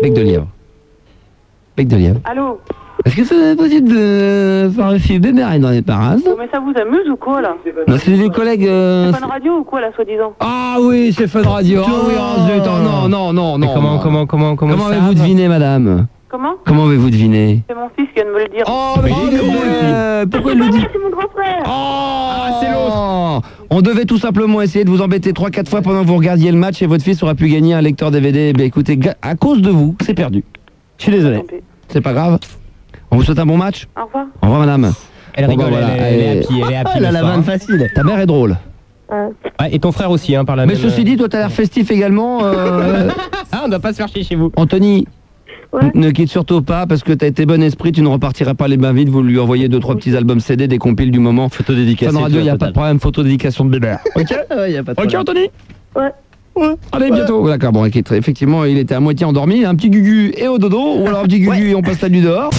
Bec de lièvre. Bec de lièvre. Allô? Est-ce que c'est possible de faire un film bébé dans les parages? Mais ça vous amuse ou quoi, là? Non, c'est des collègues... C'est Fun Radio ou quoi, là, soi-disant? Ah oui, c'est Fun Radio. Ah oui, zut, non. Comment avez-vous deviné, madame? Comment avez-vous deviné? C'est mon fils qui vient de me le dire. Oh, mais pourquoi il le dit? C'est mon grand frère. Oh, c'est l'autre. On devait tout simplement essayer de vous embêter 3-4 fois pendant que vous regardiez le match et votre fils aura pu gagner un lecteur DVD. Ben écoutez, à cause de vous, c'est perdu. Je suis désolé. C'est pas grave. On vous souhaite un bon match. Au revoir. Au revoir, madame. Elle rigole, elle est happy. Elle a la vanne facile. Ta mère est drôle. Ouais, et ton frère aussi, par la Mais même... ceci dit, toi, t'as l'air festif également. Ah, on doit pas se faire chier chez vous. Anthony, ne quitte surtout pas, parce que t'as été bon esprit, tu ne repartiras pas les mains vides, vous lui envoyez 2-3 petits albums CD, des compiles du moment. Photo dédicacée. Fun Radio, il n'y a pas de problème, photo dédication de bébé. Ok, y a pas de problème. Ok, Anthony. Ouais. Allez, bientôt. D'accord, bon, effectivement, il était à moitié endormi, un petit gugu et au dodo, ou alors un petit gugu et on passe la nuit dehors.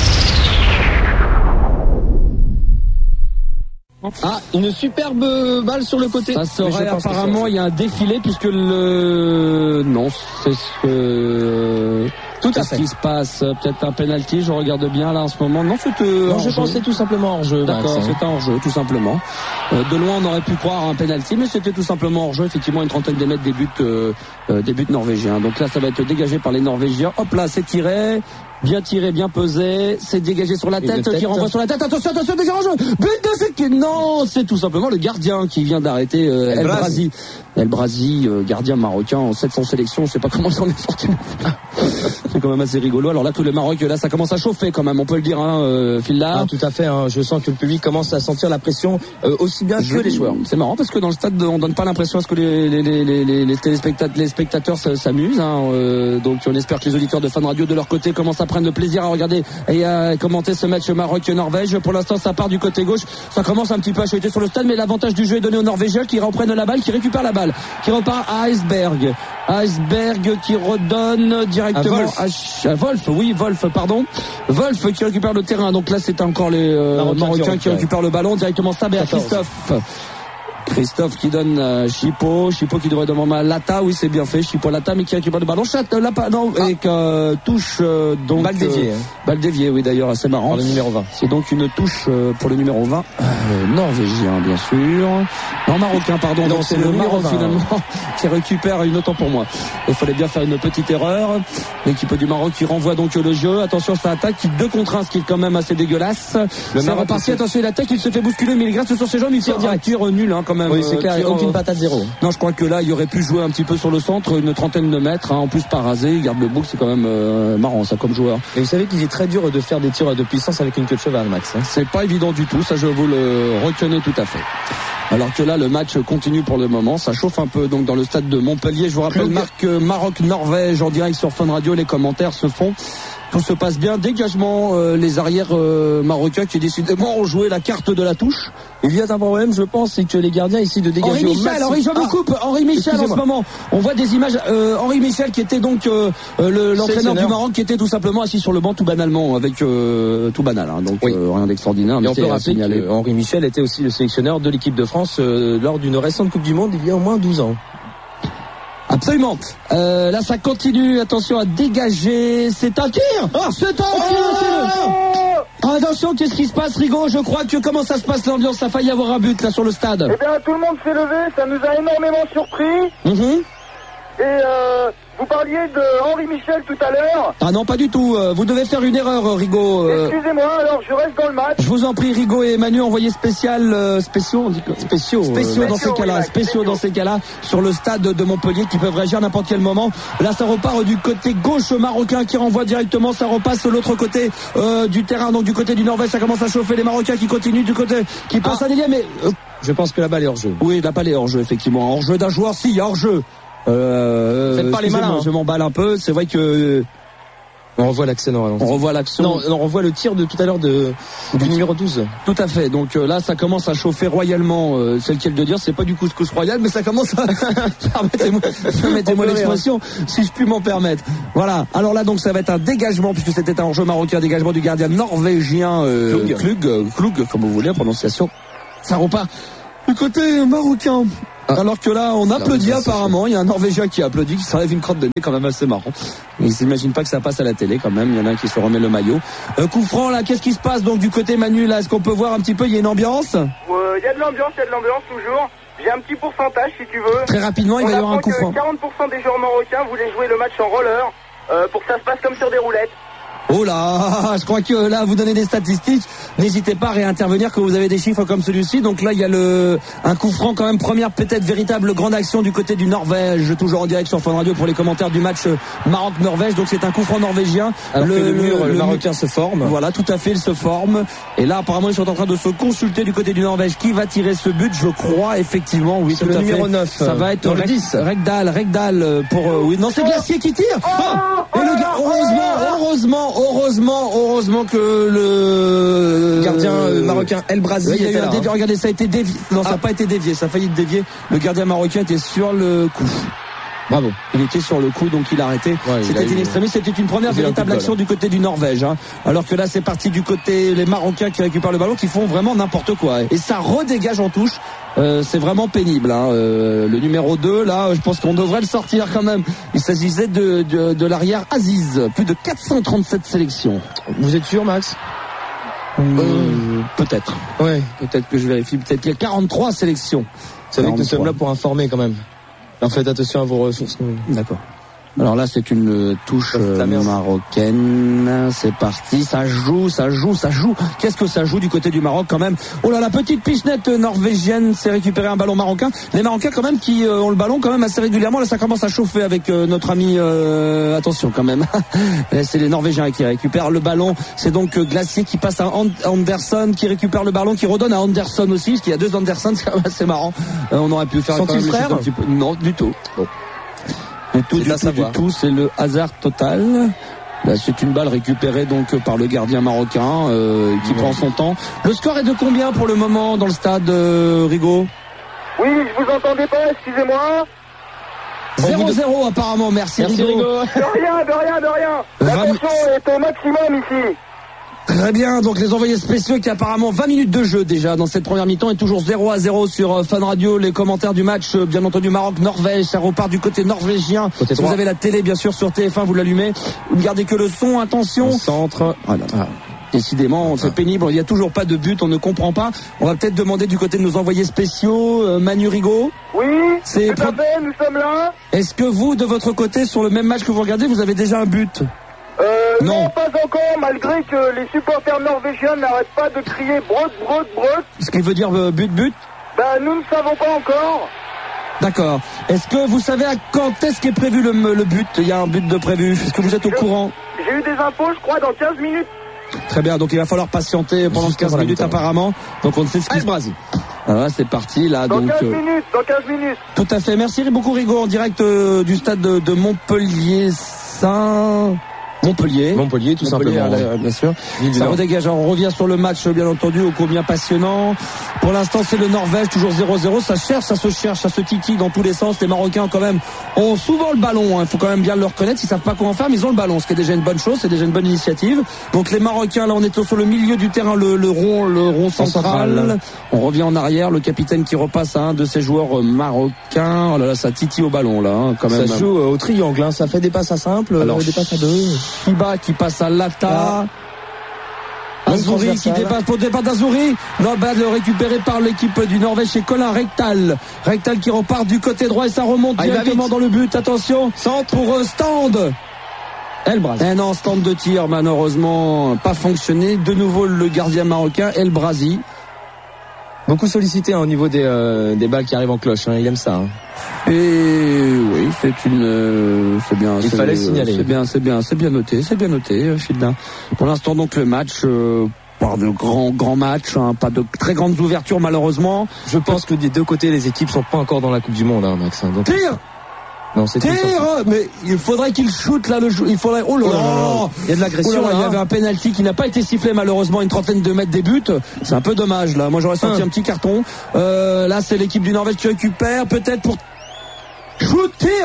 Ah, une superbe balle sur le côté. Ça serait apparemment, il y a un défilé puisque le... Non, c'est ce que... Tout à ce fait. qui se passe. Peut-être un penalty, je regarde bien là en ce moment. Non, c'était Non, je pensais tout simplement hors-jeu. D'accord, Max, hein. c'était hors-jeu, tout simplement. De loin, on aurait pu croire un penalty, mais c'était tout simplement hors-jeu. Effectivement, une trentaine de mètres des buts norvégiens. Donc là, ça va être dégagé par les Norvégiens. Hop là, c'est tiré. Bien tiré, bien pesé, c'est dégagé sur la tête, qui renvoie sur la tête, attention, déjà en jeu, but de cette... Non, c'est tout simplement le gardien qui vient d'arrêter El Brazi. El Brazi, gardien marocain en 700 sélections, je sais pas comment il en est sorti. C'est quand même assez rigolo. Alors là, tout le Maroc, là, ça commence à chauffer quand même, on peut le dire, Phil là. Ah, tout à fait, hein. Je sens que le public commence à sentir la pression aussi bien que les joueurs. C'est marrant parce que dans le stade, on donne pas l'impression à ce que les spectateurs s'amusent. Donc on espère que les auditeurs de Fun Radio de leur côté commencent à prendre le plaisir à regarder et à commenter ce match Maroc-Norvège. Pour l'instant, ça part du côté gauche. Ça commence un petit peu à chuter sur le stade, mais l'avantage du jeu est donné aux Norvégiens qui reprennent la balle, qui récupèrent la balle, qui repart à Iceberg. Iceberg qui redonne directement à Wolf. Oui, Wolf, pardon. Wolf qui récupère le terrain. Donc là, c'est encore les Marocains qui récupèrent le ballon directement. Saber, Christophe qui donne à Chipo qui devrait demander à Lata, oui c'est bien fait, Chipo Lata, mais qui récupère le ballon, et que touche donc balle déviée, oui d'ailleurs assez marrant. Le numéro 20. C'est donc une touche pour le numéro 20 norvégien bien sûr. Non, marocain pardon, donc c'est le Maroc finalement qui récupère une autant pour moi. Il fallait bien faire une petite erreur. L'équipe du Maroc qui renvoie donc le jeu. Attention, ça attaque qui 2 contre 1, ce qui est quand même assez dégueulasse. C'est reparti, attention, il attaque, il se fait bousculer, mais il reste sur ses jambes, il tire direct. Tire nul quand même. Oui, c'est clair, aucune patate zéro. Non, je crois que là, il aurait pu jouer un petit peu sur le centre, une trentaine de mètres, en plus pas rasé, il garde le bouc, c'est quand même marrant ça comme joueur. Et vous savez qu'il est très dur de faire des tirs de puissance avec une queue de cheval, Max. Hein. C'est pas évident du tout, ça je vous le reconnais tout à fait. Alors que là, le match continue pour le moment, ça chauffe un peu donc dans le stade de Montpellier. Je vous rappelle, Maroc-Norvège en direct sur Fun Radio, les commentaires se font. Tout se passe bien, dégagement, les arrières marocains qui décidément ont joué la carte de la touche. Il y a un problème, je pense, c'est que les gardiens essaient de dégager Henri Michel en ce moment. On voit des images, Henri Michel qui était donc l'entraîneur du Maroc, qui était tout simplement assis sur le banc tout banalement, avec tout banal, hein, donc rien d'extraordinaire. Et on peut rappeler qu'Henri Michel était aussi le sélectionneur de l'équipe de France lors d'une récente Coupe du Monde il y a au moins 12 ans. Absolument. Là, ça continue. Attention à dégager. C'est un tir. C'est un tir. Attention, qu'est-ce qui se passe, Rigaud? Je crois que comment ça se passe l'ambiance? Ça a failli avoir un but là sur le stade. Eh bien, tout le monde s'est levé. Ça nous a énormément surpris. Et vous parliez de Henri Michel tout à l'heure. Ah non, pas du tout. Vous devez faire une erreur, Rigaud. Excusez-moi, alors je reste dans le match. Je vous en prie, Rigaud et Emmanuel, envoyez spéciaux dans ces cas-là, sur le stade de Montpellier, qui peuvent réagir à n'importe quel moment. Là, ça repart du côté gauche marocain qui renvoie directement, ça repasse de l'autre côté du terrain, donc du côté du Norvège, ça commence à chauffer, les Marocains qui continuent du côté, qui passent à Délier, mais... Je pense que la balle est hors jeu. Oui, la balle est hors jeu, effectivement. Hors jeu d'un joueur, si, hors jeu. Faites pas les malins. Je m'emballe un peu, c'est vrai que... On revoit l'action. On revoit l'action. Non, on revoit le tir de tout à l'heure du numéro 12. Tout à fait. Donc là, ça commence à chauffer royalement. C'est le cas de dire. C'est pas du couscous royal, mais ça commence à... Permettez-moi l'expression, si je puis m'en permettre. Voilà. Alors là, donc, ça va être un dégagement, puisque c'était un hors-jeu marocain, dégagement du gardien norvégien, Klug, comme vous voulez, en prononciation. Ça repart du côté marocain. Alors que là, on applaudit apparemment. Il y a un Norvégien qui applaudit, qui s'enlève une crotte de nez, quand même assez marrant. Il s'imagine pas que ça passe à la télé quand même. Il y en a un qui se remet le maillot. Coup franc là, qu'est-ce qui se passe donc du côté Manu là? Est-ce qu'on peut voir un petit peu? Il y a une ambiance. Il y a de l'ambiance toujours. J'ai un petit pourcentage si tu veux. Très rapidement, il va y avoir un coup franc. 40% des joueurs marocains voulaient jouer le match en roller pour que ça se passe comme sur des roulettes. Oh là, je crois que là, vous donnez des statistiques. N'hésitez pas à réintervenir quand vous avez des chiffres comme celui-ci. Donc là, il y a un coup franc quand même. Première peut-être véritable grande action du côté du Norvège. Toujours en direct sur Fun Radio pour les commentaires du match Maroc-Norvège. Donc c'est un coup franc norvégien. Alors que le mur marocain se forme. Voilà, tout à fait, il se forme. Et là, apparemment, ils sont en train de se consulter du côté du Norvège. Qui va tirer ce but? Je crois effectivement, oui, c'est tout le à numéro fait. 9. Ça va être le 10. Regdal pour oui. Non, c'est Glacier qui tire. Et le gars, heureusement que le gardien marocain El Brazi était là. Regardez, ça a été dévié. Non, ça n'a pas été dévié, ça a failli être dévié. Le gardien marocain était sur le coup. Bravo. Il était sur le coup, donc il a arrêté. Ouais, c'était une extrémiste, c'était une première véritable action du côté du Norvège. Alors que là, c'est parti du côté les Marocains qui récupèrent le ballon, qui font vraiment n'importe quoi. Et ça redégage en touche. C'est vraiment pénible. Le numéro 2, là, je pense qu'on devrait le sortir quand même. Il s'agissait de l'arrière Aziz. Plus de 437 sélections. Vous êtes sûr, Max? Peut-être. Ouais. Peut-être que je vérifie. Peut-être qu'il y a 43 sélections. Vous savez que nous sommes là pour informer quand même. Alors faites attention à vos ressources. D'accord. Alors là, c'est une touche marocaine. C'est parti. Ça joue. Qu'est-ce que ça joue du côté du Maroc quand même? Oh là, la petite pichenette norvégienne s'est récupéré un ballon marocain. Les Marocains quand même qui ont le ballon quand même assez régulièrement. Là, ça commence à chauffer avec notre ami. Attention quand même. C'est les Norvégiens qui récupèrent le ballon. C'est donc Glacier qui passe à Anderson, qui récupère le ballon, qui redonne à Anderson aussi, parce qu'il y a deux Anderson. C'est quand même assez marrant. On aurait pu faire quand même frère un petit peu. Non, du tout. Bon. Du tout, c'est le hasard total. Là, c'est une balle récupérée donc par le gardien marocain qui prend son temps. Le score est de combien pour le moment dans le stade, Rigaud? Oui, je vous entendais pas, excusez-moi. 0-0 apparemment, merci Rigaud. De rien. La tension est au maximum ici. Très bien, donc les envoyés spéciaux qui apparemment 20 minutes de jeu déjà dans cette première mi-temps et toujours 0-0 sur Fun Radio. Les commentaires du match, bien entendu Maroc-Norvège, ça repart du côté norvégien. Si vous avez la télé bien sûr sur TF1, vous l'allumez. Vous ne gardez que le son, attention. Au centre. Voilà. Décidément, c'est pénible, il n'y a toujours pas de but, on ne comprend pas. On va peut-être demander du côté de nos envoyés spéciaux, Manu Rigaud. Oui, tout à fait, nous sommes là. Est-ce que vous, de votre côté, sur le même match que vous regardez, vous avez déjà un but? Non, pas encore, malgré que les supporters norvégiens n'arrêtent pas de crier brut. Ce qui veut dire but? Nous ne savons pas encore. D'accord. Est-ce que vous savez à quand est-ce qu'est prévu le but? Il y a un but de prévu. Est-ce que vous êtes au courant? J'ai eu des infos, je crois, dans 15 minutes. Très bien, donc il va falloir patienter pendant 15 minutes apparemment. Donc on ne sait ce qui se passe. Alors là, c'est parti, là. Dans 15 minutes. Tout à fait. Merci beaucoup, Rigaud, en direct du stade de Montpellier Montpellier, tout simplement. Bien sûr. Ça redégage. On revient sur le match, bien entendu, ô combien passionnant. Pour l'instant, c'est le Norvège, toujours 0-0. Ça se cherche, ça se titille dans tous les sens. Les Marocains, quand même, ont souvent le ballon. Il faut quand même bien le reconnaître. Ils savent pas comment faire, mais ils ont le ballon, ce qui est déjà une bonne chose. C'est déjà une bonne initiative. Donc, les Marocains, là, on est sur le milieu du terrain, le rond central. On revient en arrière. Le capitaine qui repasse à un de ses joueurs marocains. Oh là là, ça titille au ballon, là, quand même. Ça joue au triangle, Ça fait des passes à simple, des passes à deux. Kiba qui passe à Lata. Azouri qui dépasse pour le départ d'Azouri. Non, balle récupérée par l'équipe du Norvège chez Colin Rekdal. Rekdal qui repart du côté droit et ça remonte directement dans le but. Attention, centre pour Stand. El Brazi. Non, stand de tir malheureusement pas fonctionné. De nouveau le gardien marocain El Brazi. Beaucoup sollicité au niveau des balles qui arrivent en cloche. Il aime ça. Et oui, c'est bien. Il fallait signaler. C'est bien noté, Fildin. Pour l'instant, donc le match, pas de grands matchs, pas de très grandes ouvertures malheureusement. Je pense que des deux côtés, les équipes sont pas encore dans la Coupe du Monde, Max. Donc... Tire. Non, c'est mais il faudrait qu'il shoot là il faudrait. Oh là là. Il y a de l'agression. Il y avait un penalty qui n'a pas été sifflé malheureusement, une trentaine de mètres des buts. C'est un peu dommage là. Moi j'aurais senti un petit carton. Là c'est l'équipe du Norvège qui récupère peut-être pour shoot, tir.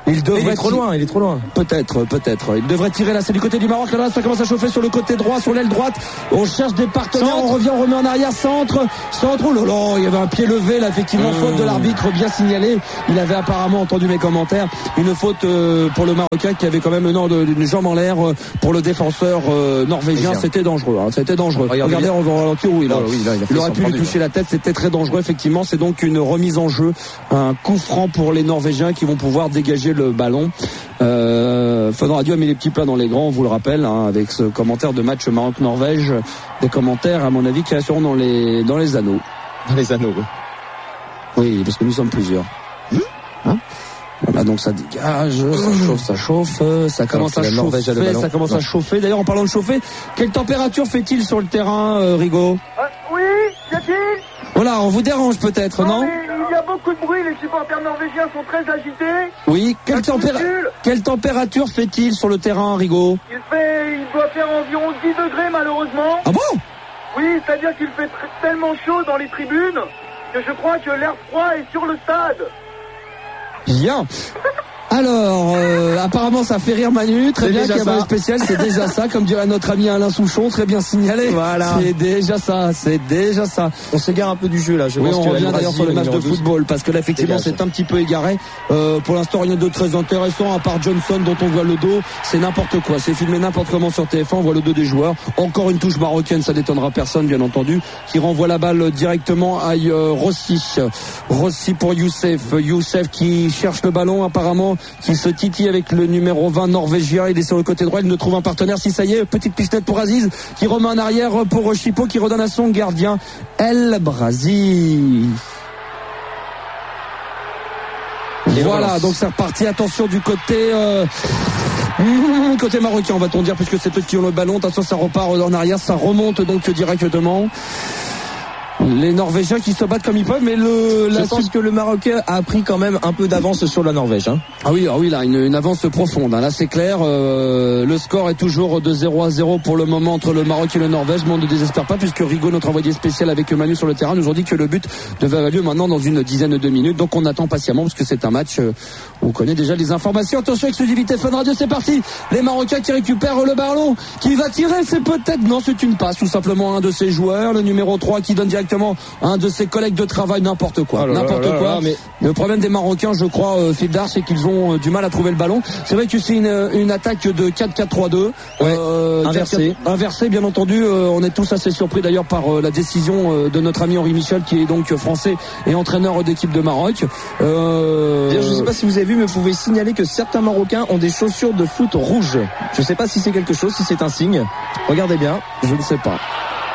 Il est trop loin. Peut-être. Il devrait tirer là, c'est du côté du Maroc. Là, ça commence à chauffer sur le côté droit, sur l'aile droite. On cherche des partenaires, on remet en arrière, centre. Oh là là, il y avait un pied levé là, effectivement, faute de l'arbitre, bien signalé. Il avait apparemment entendu mes commentaires. Une faute pour le Marocain qui avait quand même une jambe en l'air pour le défenseur norvégien. C'était dangereux. Regardez, on va ralentir. Oui, là, il aurait pu lui toucher la tête. C'était très dangereux, effectivement. C'est donc une remise en jeu, un coup franc pour les Norvégiens qui vont pouvoir dégager le ballon. Fun Radio a mis les petits plats dans les grands, on vous le rappelle, avec ce commentaire de match Maroc-Norvège. Des commentaires, à mon avis, qui resteront dans les anneaux. Dans les anneaux, oui, parce que nous sommes plusieurs. Voilà, donc ça dégage, ça chauffe, ça commence à chauffer. D'ailleurs, en parlant de chauffer, quelle température fait-il sur le terrain, Rigaud? Oui, y a-t-il? Voilà, on vous dérange peut-être, non? Mais il y a beaucoup de bruit, les supporters norvégiens sont très agités. Oui, quelle température fait-il sur le terrain, Rigaud? Il doit faire environ 10 degrés, malheureusement. Ah bon? Oui, c'est-à-dire qu'il fait tellement chaud dans les tribunes que je crois que l'air froid est sur le stade. Bien. Alors, apparemment, ça fait rire Manu. Très bien, qu'il y a un spécial, c'est déjà ça. Comme dirait notre ami Alain Souchon, très bien signalé. Voilà. C'est déjà ça. On s'égare un peu du jeu là. On revient d'ailleurs sur le match de football parce que là, effectivement, c'est un petit peu égaré. Pour l'instant, rien de très intéressant à part Johnson dont on voit le dos. C'est n'importe quoi. C'est filmé n'importe comment sur TF1. On voit le dos des joueurs. Encore une touche marocaine, ça n'étonnera personne, bien entendu, qui renvoie la balle directement à Rossi. Rossi pour Youssef. Youssef qui cherche le ballon apparemment, qui se titille avec le numéro 20 norvégien. Il est sur le côté droit, il ne trouve un partenaire. Si ça y est, petite pistette pour Aziz qui remet en arrière pour Chipo qui redonne à son gardien El Brazi. Voilà, donc c'est reparti. Attention du côté côté marocain, on va-t-on dire, puisque c'est eux qui ont le ballon. Attention, ça repart en arrière, ça remonte donc directement. Les Norvégiens qui se battent comme ils peuvent, mais je pense que le Maroc a pris quand même un peu d'avance sur la Norvège. Ah oui, là, une avance profonde. Là, c'est clair. Le score est toujours de 0-0 pour le moment entre le Maroc et le Norvège, mais on ne désespère pas puisque Rigaud, notre envoyé spécial avec Manu sur le terrain, nous ont dit que le but devait avoir lieu maintenant dans une dizaine de minutes. Donc on attend patiemment parce que c'est un match où on connaît déjà les informations. Attention, exclusivité Fun Radio, c'est parti. Les Marocains qui récupèrent le ballon, qui va tirer, c'est c'est une passe, tout simplement un de ses joueurs, le numéro 3 qui donne directement un de ses collègues de travail, n'importe quoi. Mais le problème des Marocains, je crois, Fildar, c'est qu'ils ont du mal à trouver le ballon. C'est vrai que c'est une attaque de 4-4-3-2. Inversé, bien entendu. On est tous assez surpris d'ailleurs par la décision de notre ami Henri Michel, qui est donc français et entraîneur d'équipe de Maroc. Je ne sais pas si vous avez vu, mais vous pouvez signaler que certains Marocains ont des chaussures de foot rouges. Je ne sais pas si c'est quelque chose, si c'est un signe. Regardez bien. Je ne sais pas.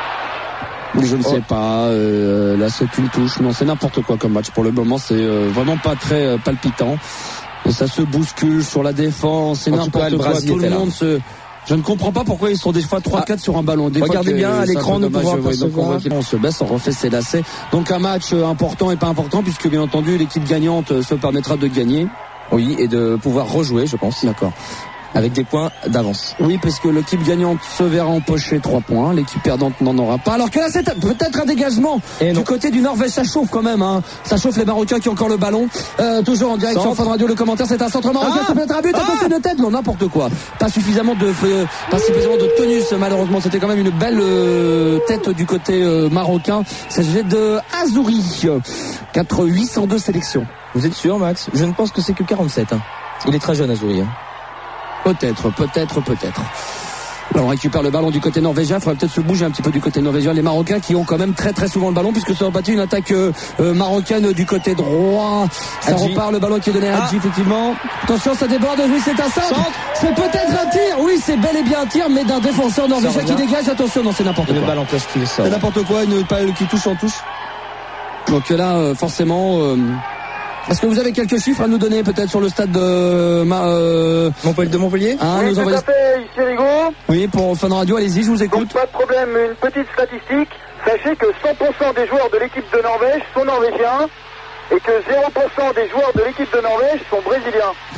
Là c'est une touche. Non, c'est n'importe quoi comme match. Pour le moment, c'est vraiment pas très palpitant. Et ça se bouscule sur la défense. C'est n'importe quoi. Tout le monde Je ne comprends pas pourquoi ils sont des fois 3-4 sur un ballon. Regardez bien à l'écran, nous pouvons apercevoir. On se baisse, on refait ses lacets. Donc un match important et pas important puisque bien entendu l'équipe gagnante se permettra de gagner. Oui, et de pouvoir rejouer, je pense. D'accord. Avec des points d'avance. Oui, parce que l'équipe gagnante se verra empocher 3 points. L'équipe perdante n'en aura pas. Alors que là, c'est peut-être un dégagement du côté du Norvège. Ça chauffe quand même. Ça chauffe les Marocains qui ont encore le ballon. Toujours en direct sur Fun Radio. Le commentaire, c'est un centre marocain. Ça peut être un but. Attention de tête. Non, n'importe quoi. Pas suffisamment de tenue. Malheureusement, c'était quand même une belle tête du côté marocain. C'est de Azouri. 802 sélections. Vous êtes sûr, Max? Je ne pense que c'est que 47. Il est très jeune, Azouri. Peut-être. Alors on récupère le ballon du côté norvégien. Il faudrait peut-être se bouger un petit peu du côté norvégien. Les Marocains qui ont quand même très très souvent le ballon puisque ça a battu une attaque marocaine du côté droit. Ça repart, le ballon qui est donné à Hadji, effectivement. Attention, ça déborde. Oui, c'est un centre. C'est peut-être un tir. Oui, c'est bel et bien un tir, mais d'un défenseur norvégien qui dégage. Attention, non, c'est n'importe quoi. Le ballon cloche qui sort. C'est n'importe quoi. Une balle qui touche en touche. Donc là, forcément. Est-ce que vous avez quelques chiffres à nous donner peut-être sur le stade de Montpellier? Oui, tout à fait, ici Rigaud. Oui, pour Fun Radio, allez-y, je vous écoute. Donc, pas de problème, une petite statistique. Sachez que 100% des joueurs de l'équipe de Norvège sont norvégiens et que 0% des joueurs de l'équipe de Norvège sont brésiliens.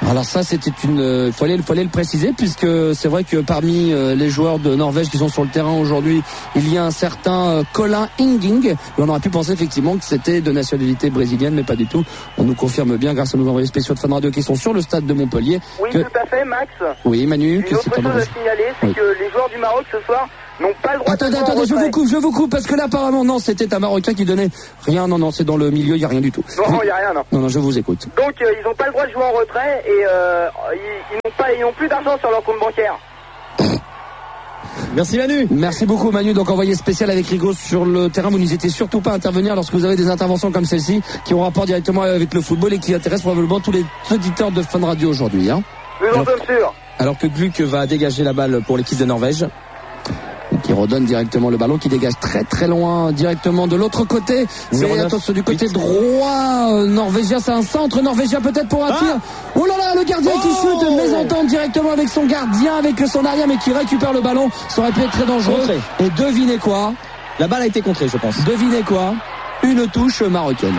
Alors ça, c'était fallait le préciser, puisque c'est vrai que parmi les joueurs de Norvège qui sont sur le terrain aujourd'hui, il y a un certain Colin Hinging, et on aurait pu penser effectivement que c'était de nationalité brésilienne, mais pas du tout. On nous confirme bien grâce à nos envoyés spéciaux de Fun Radio qui sont sur le stade de Montpellier. Oui, tout à fait, Max. Oui, Manu. Une autre chose à signaler, c'est que les joueurs du Maroc ce soir n'ont pas le droit de jouer en Attendez, retrait. je vous coupe, parce que là, apparemment, non, c'était un Marocain qui donnait rien. Non, c'est dans le milieu, il n'y a rien du tout. Non, il n'y a rien, non. Non, je vous écoute. Donc, ils n'ont pas le droit de jouer en retrait et ils n'ont plus d'argent sur leur compte bancaire. Merci Manu. Merci beaucoup Manu, donc envoyé spécial avec Rigo sur le terrain. Vous n'hésitez surtout pas à intervenir lorsque vous avez des interventions comme celle-ci qui ont rapport directement avec le football et qui intéressent probablement tous les auditeurs de Fun Radio aujourd'hui. Nous en sommes sûrs. Alors que Gluck va dégager la balle pour l'équipe de Norvège. Qui redonne directement le ballon, qui dégage très très loin directement de l'autre côté. C'est attention du côté droit norvégien, c'est un centre norvégien peut-être pour un tir. Oh là là, le gardien qui chute, mésentente directement avec son gardien, avec son arrière, mais qui récupère le ballon. Ça aurait pu être très dangereux. Contré. Et devinez quoi? La balle a été contrée, je pense. Devinez quoi? Une touche marocaine.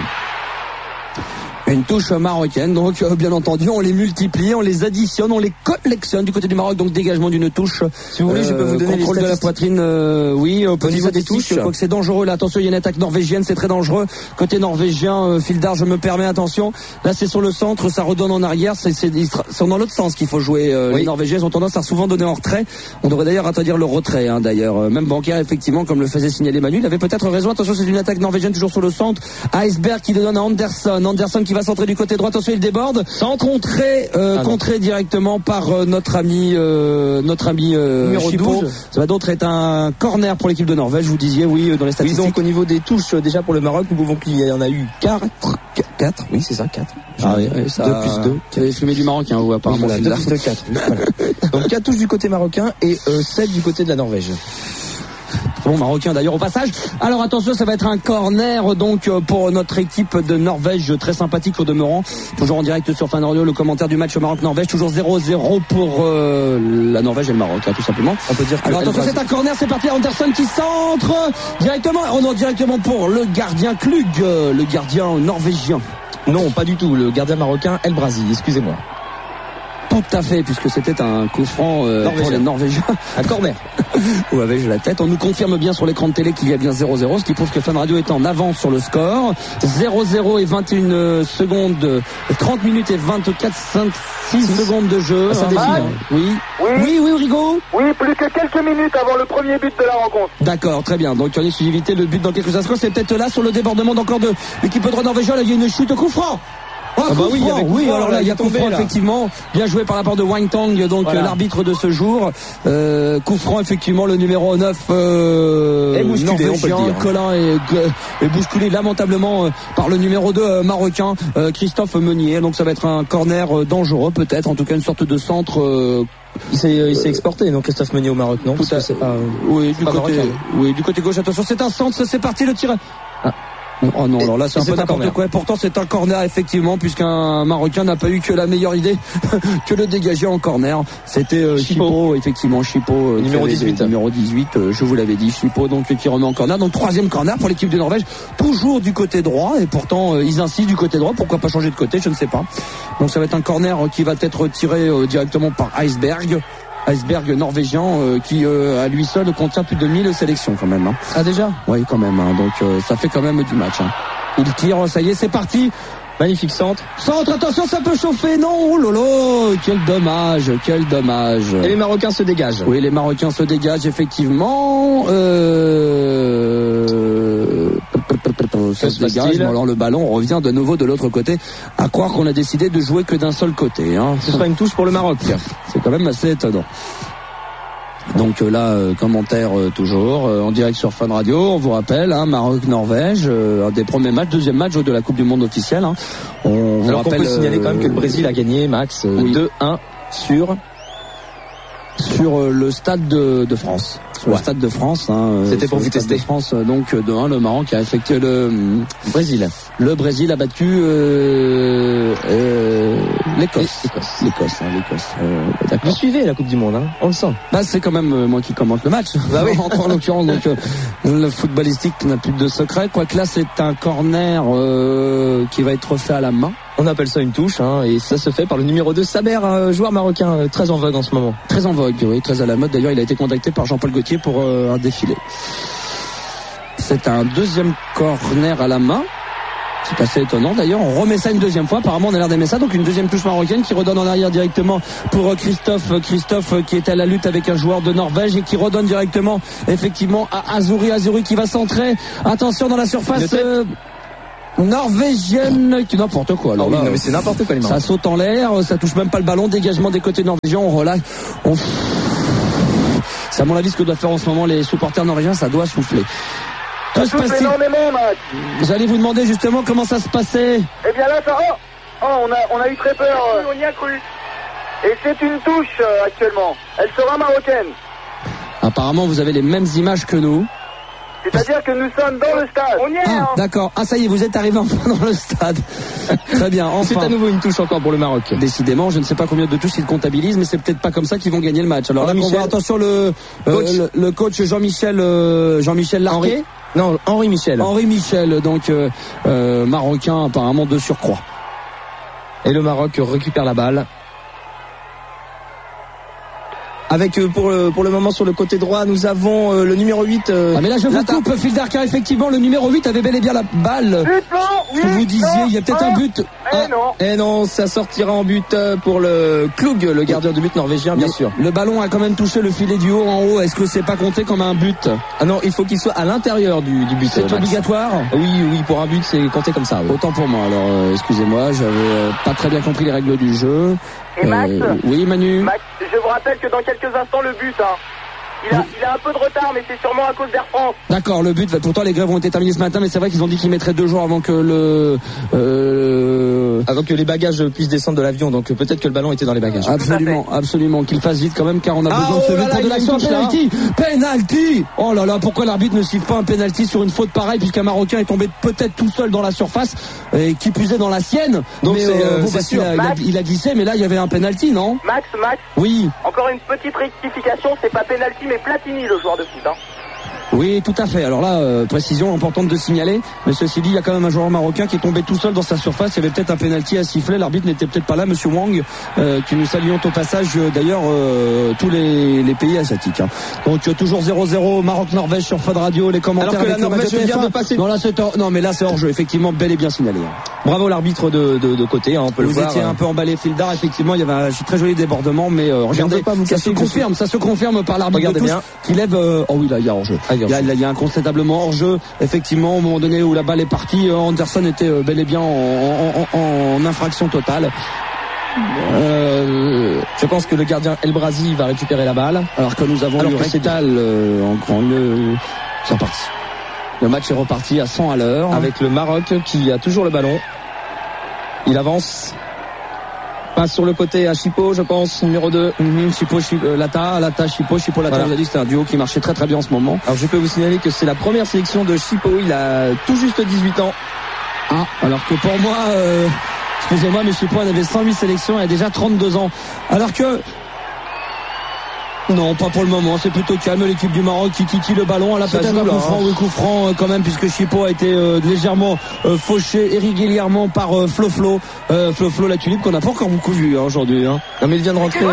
Une touche marocaine, donc bien entendu on les multiplie, on les additionne, on les collectionne du côté du Maroc, donc dégagement d'une touche. Si vous voulez, je peux vous donner contrôle les de la poitrine, oui, au niveau des touches. Je crois que c'est dangereux là, attention, il y a une attaque norvégienne, c'est très dangereux. Côté norvégien, Fildar, je me permets, attention. Là c'est sur le centre, ça redonne en arrière, c'est dans l'autre sens qu'il faut jouer. Les Norvégiens ont tendance à souvent donner en retrait. On devrait d'ailleurs interdire le retrait, d'ailleurs. Même Bancaire, effectivement, comme le faisait signaler Manu, il avait peut-être raison. Attention, c'est une attaque norvégienne toujours sur le centre. Iceberg qui donne à Anderson. Anderson qui va centrer du côté droit. Attention, il déborde. Contré directement par notre ami numéro Chipo. 12. Ça va d'autre être un corner pour l'équipe de Norvège. Vous disiez dans les statistiques. Oui, donc au niveau des touches, déjà pour le Maroc, nous pouvons qu'il y en a eu 4. Oui, c'est ça, 4. Ah oui, ça... 2 plus 2. Vous avez fumé du Marocain, vous, apparemment. Voilà, 2 plus 2, 4. Voilà. Donc 4 touches du côté marocain et 7 du côté de la Norvège. Bon, Marocain d'ailleurs au passage. Alors attention, ça va être un corner donc pour notre équipe de Norvège, très sympathique au demeurant. Toujours en direct sur Fun Radio, le commentaire du match Maroc-Norvège, toujours 0-0 pour la Norvège et le Maroc, tout simplement. On peut dire que alors attention, c'est un corner, c'est parti, Anderson qui centre directement pour le gardien Klug, le gardien norvégien. Non, pas du tout, le gardien marocain El Brazi, excusez-moi. Tout à fait, puisque c'était un coup franc pour les Norvégiens. Un corner. Où avais-je la tête? On nous confirme bien sur l'écran de télé qu'il y a bien 0-0, ce qui prouve que Fun Radio est en avance sur le score. 0-0 et 21 secondes, 30 minutes et 6 secondes de jeu. Ça défile. Oui, Rigo. Oui, plus que quelques minutes avant le premier but de la rencontre. D'accord, très bien. Donc en exclusivité, le but dans quelques instants, c'est peut-être là sur le débordement encore de l'équipe de droit norvégienne. Là, il y a une chute, coup franc. Alors là il y a coup franc effectivement, bien joué par la part de Wang-Tang, donc l'arbitre de ce jour. Coup franc effectivement, le numéro 9 norvégien Colin est bousculé lamentablement par le numéro 2 marocain Christophe Meunier. Donc ça va être un corner dangereux peut-être, en tout cas une sorte de centre. Il s'est exporté, non, Christophe Meunier au Maroc, non? Oui, du côté gauche. Attention, c'est un centre, c'est parti, le tir. Oh non, alors là c'est un peu n'importe quoi. Pourtant c'est un corner effectivement, puisqu'un Marocain n'a pas eu que la meilleure idée que le dégager en corner. C'était Chipo, effectivement, Chipo numéro 18. Numéro 18, je vous l'avais dit, Chipo donc qui remet en corner. Donc troisième corner pour l'équipe de Norvège, toujours du côté droit, et pourtant ils insistent du côté droit. Pourquoi pas changer de côté, je ne sais pas. Donc ça va être un corner qui va être tiré directement par Iceberg norvégien qui à lui seul contient plus de 1000 sélections quand même. Ah déjà? Oui, quand même. Donc ça fait quand même du match. Il tire, ça y est, c'est parti. Magnifique centre. Attention, ça peut chauffer. Non, oh lolo, quel dommage. Et les Marocains se dégagent. Oui, les Marocains se dégagent effectivement. Ça se dégage. Bon, alors le ballon revient de nouveau de l'autre côté. À croire qu'on a décidé de jouer que d'un seul côté. Ce sera une touche pour le Maroc. C'est quand même assez étonnant. Donc là, commentaire toujours en direct sur Fun Radio. On vous rappelle, Maroc-Norvège, un des premiers matchs, deuxième match de la Coupe du Monde officielle. Alors qu'on peut signaler quand même que le Brésil a gagné, Max, 2-1 sur le Stade de France. Sur le Stade de France. C'était pour vous tester. De France, donc 2-1, le Maroc a effectué le Brésil. Le Brésil a battu l'Écosse. L'Écosse. Vous suivez la Coupe du Monde, on le sent. C'est quand même moi qui commente le match. Bah oui. En l'occurrence, donc le footballistique n'a plus de secret. Quoique là, c'est un corner qui va être fait à la main. On appelle ça une touche, hein, et ça se fait par le numéro 2, Saber, joueur marocain très en vogue en ce moment. Très en vogue, oui, très à la mode. D'ailleurs, il a été contacté par Jean-Paul Gaultier pour un défilé. C'est un deuxième corner à la main. C'est assez étonnant d'ailleurs, on remet ça une deuxième fois, apparemment on a l'air d'aimer ça, donc une deuxième touche marocaine qui redonne en arrière directement pour Christophe qui est à la lutte avec un joueur de Norvège et qui redonne directement effectivement à Azuri qui va centrer, attention dans la surface norvégienne, n'importe quoi. Alors, oui, non, mais c'est n'importe quoi les Marocains. Ça saute en l'air, ça touche même pas le ballon, dégagement des côtés norvégiens, on relâche, c'est à mon avis ce que doivent faire en ce moment les supporters norvégiens, ça doit souffler. Ça souffle énormément, Max. J'allais vous demander justement comment ça se passait. Eh bien là, ça... on a eu très peur. On y a cru. Et c'est une touche actuellement. Elle sera marocaine. Apparemment, vous avez les mêmes images que nous. C'est-à-dire que nous sommes dans le stade. On y est, hein. D'accord. Ah, ça y est, vous êtes arrivé enfin dans le stade. Très bien, enfin. C'est à nouveau une touche encore pour le Maroc. Décidément, je ne sais pas combien de touches ils comptabilisent, mais c'est peut-être pas comme ça qu'ils vont gagner le match. Alors là, Michel, attention, le coach Jean-Michel Larquet. Non, Henri Michel, donc marocain apparemment de surcroît. Et le Maroc récupère la balle. Avec pour le moment sur le côté droit, nous avons le numéro 8. Mais là je vous coupe, Fildar, car effectivement le numéro 8 avait bel et bien la balle. Vous disiez, il y a peut-être un but. Non, ça sortira en but pour le Klug, le gardien de but norvégien, bien sûr. Le ballon a quand même touché le filet du haut en haut. Est-ce que c'est pas compté comme un but? Ah non, il faut qu'il soit à l'intérieur du but. C'est obligatoire? Oui, pour un but c'est compté comme ça. Oui. Autant pour moi. Alors excusez-moi, j'avais pas très bien compris les règles du jeu. Et Max, oui Manu. Max, je vous rappelle que dans quelques instants le but, il a un peu de retard, mais c'est sûrement à cause d'Air France. D'accord, le but, pourtant les grèves ont été terminées ce matin, mais c'est vrai qu'ils ont dit qu'ils mettraient 2 jours avant que avant que les bagages puissent descendre de l'avion, donc peut-être que le ballon était dans les bagages. Absolument, qu'il fasse vite quand même, car on a besoin de ce but pour de l'action. Penalty. Oh là là, pourquoi l'arbitre ne siffle pas un penalty sur une faute pareille, puisqu'un Marocain est tombé peut-être tout seul dans la surface, et qui plus est dans la sienne. Donc mais, sûr. Il a glissé, mais là il y avait un penalty, non? Max. Oui. Encore une petite rectification, c'est pas penalty, mais Platini, le joueur de foot. Oui, tout à fait. Alors là, précision importante de signaler. Mais ceci dit, il y a quand même un joueur marocain qui est tombé tout seul dans sa surface. Il y avait peut-être un penalty à siffler. L'arbitre n'était peut-être pas là, Monsieur Wang, qui nous saluons au passage. D'ailleurs, tous les pays asiatiques. Donc toujours 0-0, Maroc-Norvège sur Fun Radio. Les commentaires. Alors que la Norvège vient de passer. Non, mais là c'est hors jeu. Effectivement, bel et bien signalé. Bravo l'arbitre de côté. On peut le voir. Vous étiez un peu emballé, Fildar. Effectivement, il y avait un très joli débordement, mais regardez, ça se confirme par l'arbitre de touche qui lève. Oh oui, là il y a hors jeu. Il y a incontestablement hors-jeu. Effectivement, au moment donné où la balle est partie, Anderson était bel et bien en infraction totale. Je pense que le gardien Elbrazi va récupérer la balle. Alors que nous avons eu Rectal en grand. C'est reparti. Le match est reparti à 100 à l'heure. Avec le Maroc qui a toujours le ballon. Il avance. Passe sur le côté à Chipo, je pense, numéro 2. Chipo, Lata, Chipo, Lata. Voilà. Vous avez dit que c'était un duo qui marchait très très bien en ce moment. Alors je peux vous signaler que c'est la première sélection de Chipo. Il a tout juste 18 ans. Alors que pour moi, excusez-moi, mais Chipo en avait 108 sélections et a déjà 32 ans. Alors que... Non, pas pour le moment, c'est plutôt calme, l'équipe du Maroc qui titille le ballon. Elle a peut-être un coup franc quand même, puisque Chipo a été légèrement fauché irrégulièrement par Flo, la tulipe qu'on n'a pas encore beaucoup vu aujourd'hui. Non mais il vient de rentrer.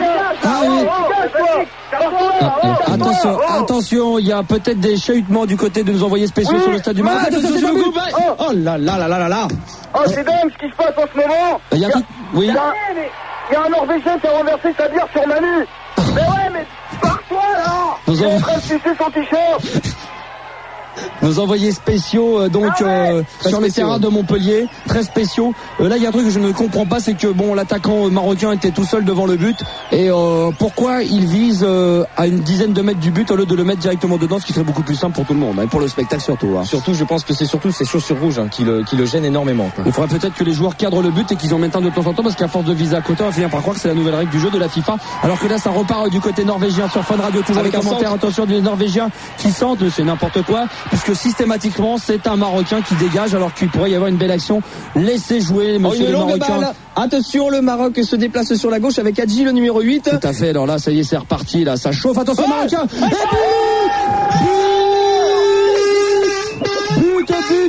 Attention, il y a peut-être des chahutements du côté de nos envoyés spéciaux sur le stade du Maroc. Oh là là. Oh, c'est dingue ce qui se passe en ce moment. Il y a un Norvégien qui a renversé sa bière sur Manu. Mais ouais, mais pars-toi là. Il est en train de sucer son t-shirt. Nos envoyés spéciaux sur les terrains de Montpellier, très spéciaux. Là il y a un truc que je ne comprends pas, c'est que l'attaquant marocain était tout seul devant le but et pourquoi il vise à une dizaine de mètres du but au lieu de le mettre directement dedans, ce qui serait beaucoup plus simple pour tout le monde et pour le spectacle surtout. Surtout, je pense que c'est surtout ces chaussures rouges qui le gênent énormément. Il faudrait peut-être que les joueurs cadrent le but et qu'ils en mettent un de temps en temps, parce qu'à force de viser à côté, on va finir par croire que c'est la nouvelle règle du jeu de la FIFA. Alors que là ça repart du côté norvégien sur Fun Radio, toujours avec les commentaires. Attention des Norvégiens qui sentent, c'est n'importe quoi, puisque systématiquement c'est un Marocain qui dégage alors qu'il pourrait y avoir une belle action. Laissez jouer monsieur le Marocain. Attention, le Maroc se déplace sur la gauche avec Hadji, le numéro 8. Tout à fait, alors là ça y est, c'est reparti, là ça chauffe. Attention Marocain. But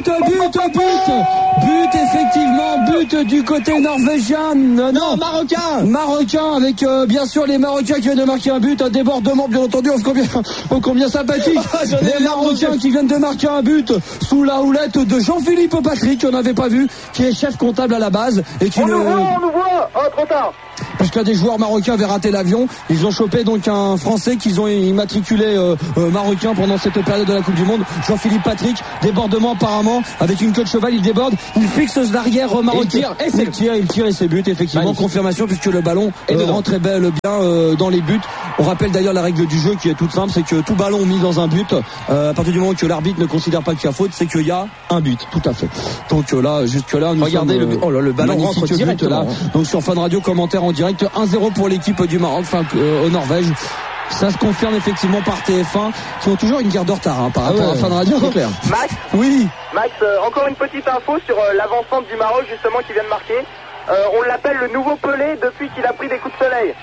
Effectivement, but du côté norvégien. Non, Marocain avec bien sûr les Marocains qui viennent de marquer un but, un débordement bien entendu, combien sympathique. Les Marocains qui viennent de marquer un but sous la houlette de Jean-Philippe Patrick, qu'on n'avait pas vu, qui est chef comptable à la base et qui on nous voit. Oh, trop tard. Parce qu'un des joueurs marocains avait raté l'avion, ils ont chopé donc un Français qu'ils ont immatriculé marocain pendant cette période de la Coupe du Monde, Jean-Philippe Patrick. Débordement apparemment avec une queue de cheval, il déborde, il fixe l'arrière marocain, il tire et c'est but effectivement. Magnifique. Confirmation puisque le ballon rentrait bien dans les buts. On rappelle d'ailleurs la règle du jeu qui est toute simple, c'est que tout ballon mis dans un but, à partir du moment que l'arbitre ne considère pas qu'il y a faute, c'est qu'il y a un but. Tout à fait. Donc là, jusque là, regardez le ballon rentre directement. Donc sur Fun Radio, commentaire en direct, 1-0 pour l'équipe du Maroc, au Norvège. Ça se confirme effectivement par TF1 qui ont toujours une guerre de retard par rapport à Fun Radio. C'est clair. Max, oui. Max, encore une petite info sur l'avancante du Maroc justement qui vient de marquer. On l'appelle le nouveau Pelé depuis qu'il a pris des coups de soleil.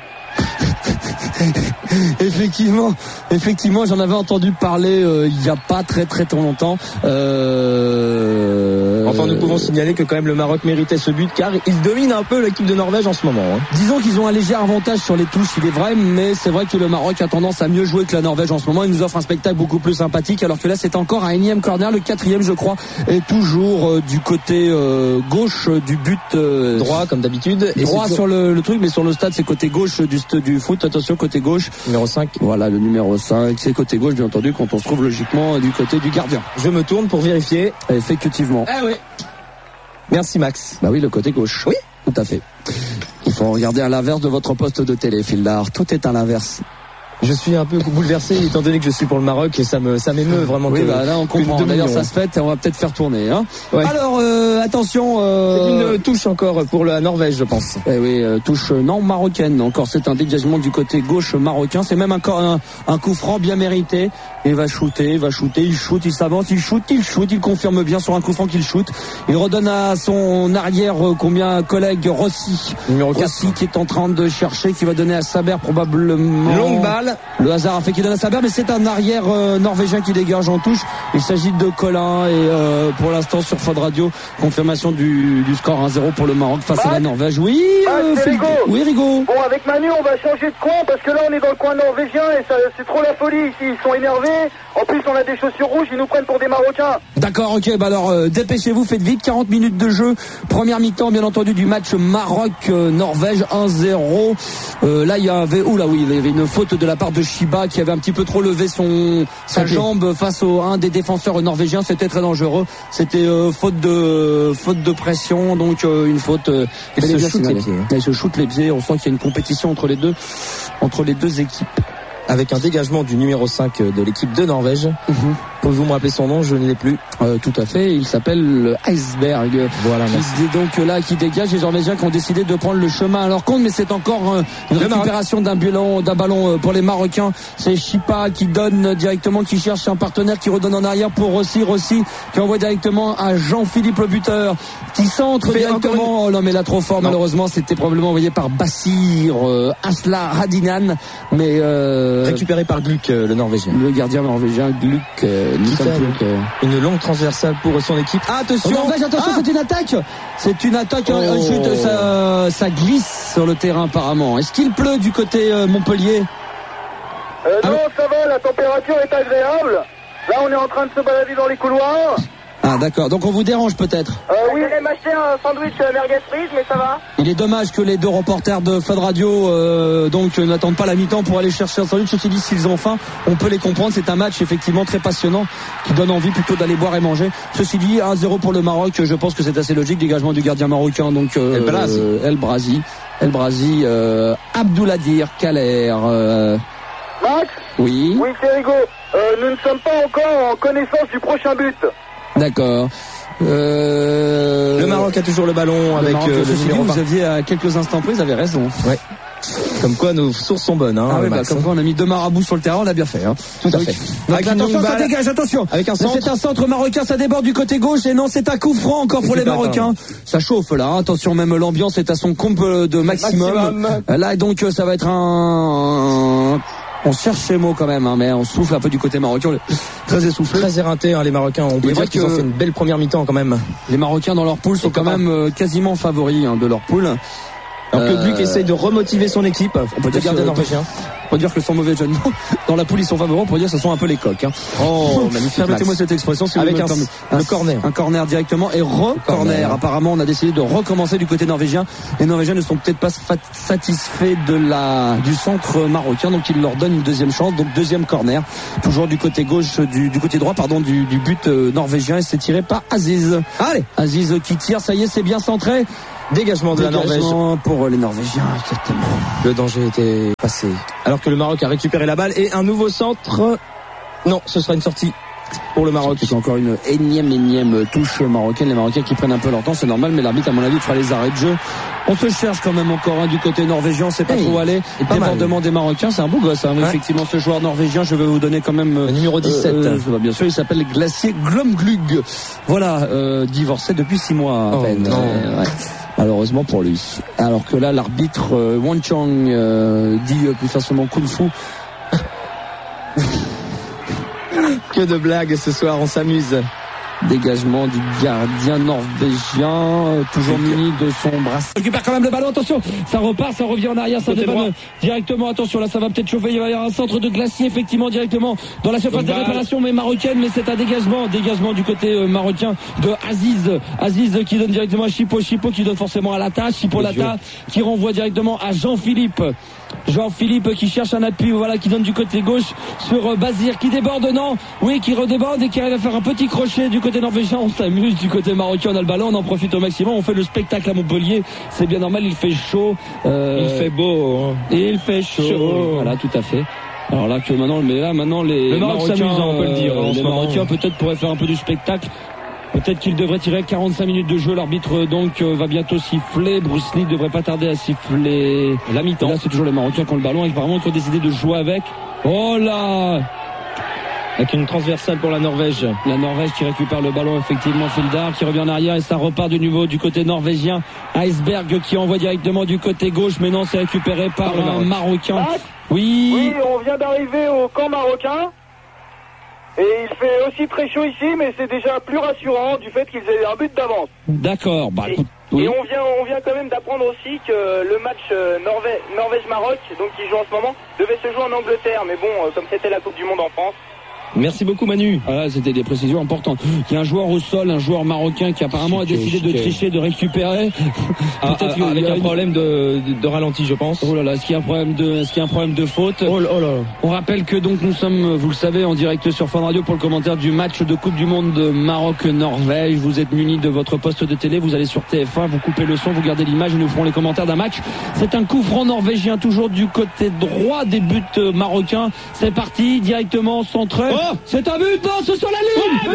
Effectivement, j'en avais entendu parler il n'y a pas très longtemps. Enfin, nous pouvons signaler que quand même le Maroc méritait ce but car il domine un peu l'équipe de Norvège en ce moment. Disons qu'ils ont un léger avantage sur les touches, il est vrai, mais c'est vrai que le Maroc a tendance à mieux jouer que la Norvège en ce moment. Il nous offre un spectacle beaucoup plus sympathique, alors que là c'est encore un énième corner, le 4e je crois, et toujours du côté gauche du but. Droit comme d'habitude. Et droit sur le truc, mais sur le stade c'est côté gauche du foot. Attention, côté gauche. Numéro 5. Voilà, le numéro 5, c'est côté gauche bien entendu quand on se trouve logiquement du côté du gardien. Je me tourne pour vérifier. Effectivement. Ah oui. Merci Max. Bah oui, le côté gauche. Oui, tout à fait. Il faut regarder à l'inverse de votre poste de télé, Fildar. Tout est à l'inverse. Je suis un peu bouleversé étant donné que je suis pour le Maroc et ça m'émeut vraiment. Oui, là on comprend. D'ailleurs ça se fait et on va peut-être faire tourner. Ouais. Alors attention. C'est une touche encore pour la Norvège, je pense. Eh oui, touche non marocaine. Encore c'est un dégagement du côté gauche marocain. C'est même encore un coup franc bien mérité. Il va shooter, il shoot, il s'avance, il shoot, il confirme bien sur un coup franc qu'il shoot. Il redonne à son arrière collègue Rossi. Numéro 4. Rossi qui est en train de chercher, qui va donner à Saber probablement. Longue balle. Le hasard a fait qu'il donne à Saber, mais c'est un arrière norvégien qui dégage en touche. Il s'agit de Colin et pour l'instant sur Fun Radio, confirmation du score 1-0 pour le Maroc face à la Norvège. Oui, Rigo. Oui, Rigo. Bon, avec Manu, on va changer de coin parce que là, on est dans le coin norvégien et c'est trop la folie ici. Ils sont énervés. En plus, on a des chaussures rouges. Ils nous prennent pour des Marocains. D'accord, ok. Bah alors, dépêchez-vous, faites vite. 40 minutes de jeu. Première mi-temps, bien entendu, du match Maroc-Norvège 1-0. Là, il y avait une faute de la part de Shiba qui avait un petit peu trop levé sa jambe face à un des défenseurs norvégiens. C'était très dangereux. C'était faute de pression, donc une faute. Il se shoot les pieds. Il se shoot les pieds. On sent qu'il y a une compétition entre les deux équipes. Avec un dégagement du numéro 5 de l'équipe de Norvège. Pouvez-vous me rappeler son nom? Je ne l'ai plus. Tout à fait, il s'appelle Iceberg. Voilà, qui dégage les Norvégiens qui ont décidé de prendre le chemin à leur compte, mais c'est encore une récupération d'un ballon pour les Marocains. C'est Chipa qui donne directement, qui cherche un partenaire, qui redonne en arrière pour Rossi qui envoie directement à Jean-Philippe le buteur, qui centre directement. Oh non, mais là trop fort, malheureusement, c'était probablement envoyé par Bassir Asla Radinan, mais récupéré par Gluck, le Norvégien. Le gardien norvégien Gluck. Une longue transversale pour son équipe. Attention, Norvège, c'est une attaque. C'est une attaque. Ça glisse sur le terrain apparemment. Est-ce qu'il pleut du côté Montpellier? Non, ça va. La température est agréable. Là, on est en train de se balader dans les couloirs. Ah d'accord, donc on vous dérange peut-être. Oui, j'allais m'acheter un sandwich merguez frites, mais ça va. Il est dommage que les deux reporters de Fun Radio n'attendent pas la mi-temps pour aller chercher un sandwich. Ceci dit, s'ils ont faim, on peut les comprendre. C'est un match effectivement très passionnant qui donne envie plutôt d'aller boire et manger. Ceci dit, 1-0 pour le Maroc, je pense que c'est assez logique. Dégagement du gardien marocain, donc El Brazi, Abdouladir Kaler. Max? Oui. Oui, c'est Rigo. Nous ne sommes pas encore en connaissance du prochain but. D'accord. Le Maroc a toujours le ballon avec le numéro. Vous aviez à quelques instants près, vous avez raison. Ouais. Comme quoi nos sources sont bonnes. Comme quoi on a mis deux marabouts sur le terrain, on l'a bien fait. Tout à fait. Donc, attention, ça dégage, attention. Avec un centre. C'est un centre marocain, ça déborde du côté gauche et non, c'est un coup franc encore pour les Marocains. Ça chauffe là, attention, même l'ambiance est à son comble de maximum. Là donc ça va être un On cherche les mots quand même, hein, mais on souffle un peu du côté marocain. Très essoufflé. Très éreinté, hein, les Marocains. On peut dire qu'ils ont fait une belle première mi-temps quand même. Les Marocains dans leur poule sont quand même quasiment favoris de leur poule. Alors que Gluck essaye de remotiver son équipe. On peut dire norvégien. On peut dire que sans mauvais jeu de mots, dans la poule ils sont favoris, on peut dire que ce sont un peu les coqs. Hein. Oh, magnifique. Permettez-moi cette expression. Si avec le corner. Un corner directement et corner. Apparemment, on a décidé de recommencer du côté norvégien. Les Norvégiens ne sont peut-être pas satisfaits du centre marocain, donc ils leur donnent une deuxième chance. Donc deuxième corner, toujours du côté gauche, du côté droit, pardon, du but norvégien. Et c'est tiré par Aziz. Allez, Aziz qui tire. Ça y est, c'est bien centré. Dégagement de la Norvège pour les Norvégiens, exactement. Le danger était passé. Alors que le Maroc a récupéré la balle et un nouveau centre. Non, ce sera une sortie pour le Maroc. C'est encore une énième touche marocaine. Les Marocains qui prennent un peu leur temps, c'est normal, mais l'arbitre, à mon avis, fera les arrêts de jeu. On se cherche quand même encore du côté norvégien, on sait pas trop aller. Débordement des Marocains, c'est un beau gosse. Effectivement, ce joueur norvégien, je vais vous donner quand même le numéro 17. Bien sûr, il s'appelle Glacier Glomglug. Voilà, divorcé depuis 6 mois à peine. Malheureusement pour lui. Alors que là, l'arbitre Wang Chang dit plus facilement Kung Fu. Que de blagues ce soir, on s'amuse. Dégagement du gardien norvégien, toujours muni de son bracelet. Il récupère quand même le ballon, attention, ça repart, ça revient en arrière, ça débanne directement, attention, là ça va peut-être chauffer, il va y avoir un centre de Glacier effectivement directement dans la surface de réparation mais marocaine, mais c'est un dégagement du côté marocain de Aziz qui donne directement à Chipo qui donne forcément à Lata, Chipo Lata qui renvoie directement à Jean-Philippe qui cherche un appui, voilà, qui donne du côté gauche sur Bazir qui déborde, qui redéborde et qui arrive à faire un petit crochet du côté norvégien. On s'amuse du côté marocain, on a le ballon, on en profite au maximum, on fait le spectacle à Montpellier, c'est bien normal, il fait chaud, il fait beau, il fait chaud. Voilà, tout à fait. Alors là que maintenant les Maroc s'amuse, on peut le dire. Les Marocains peut-être pourraient faire un peu du spectacle. Peut-être qu'il devrait tirer 45 minutes de jeu. L'arbitre donc va bientôt siffler. Bruce Lee ne devrait pas tarder à siffler la mi-temps. Là c'est toujours les Marocains qui ont le ballon et apparemment qui ont décidé de jouer avec. Oh là, avec une transversale pour la Norvège. La Norvège qui récupère le ballon effectivement. Fildar qui revient en arrière et ça repart de nouveau du côté norvégien. Iceberg qui envoie directement du côté gauche, mais non, c'est récupéré par un Marocain. Oui, on vient d'arriver au camp marocain. Et il fait aussi très chaud ici, mais c'est déjà plus rassurant du fait qu'ils aient un but d'avance. D'accord. Et on vient quand même d'apprendre aussi que le match Norvège-Maroc, donc qui joue en ce moment, devait se jouer en Angleterre. Mais bon, comme c'était la Coupe du Monde en France. Merci beaucoup Manu. Voilà, c'était des précisions importantes. Il y a un joueur au sol, un joueur marocain qui apparemment a décidé de tricher, de récupérer. Peut-être avec un problème de ralenti, je pense. Oh là là, est-ce qu'il y a un problème de faute? Oh là là. On rappelle que donc nous sommes, vous le savez, en direct sur Fun Radio pour le commentaire du match de Coupe du Monde de Maroc-Norvège. Vous êtes munis de votre poste de télé, vous allez sur TF1, vous coupez le son, vous gardez l'image et nous ferons les commentaires d'un match. C'est un coup franc norvégien, toujours du côté droit des buts marocains. C'est parti, directement centré. C'est un but, non, c'est sur la ligne.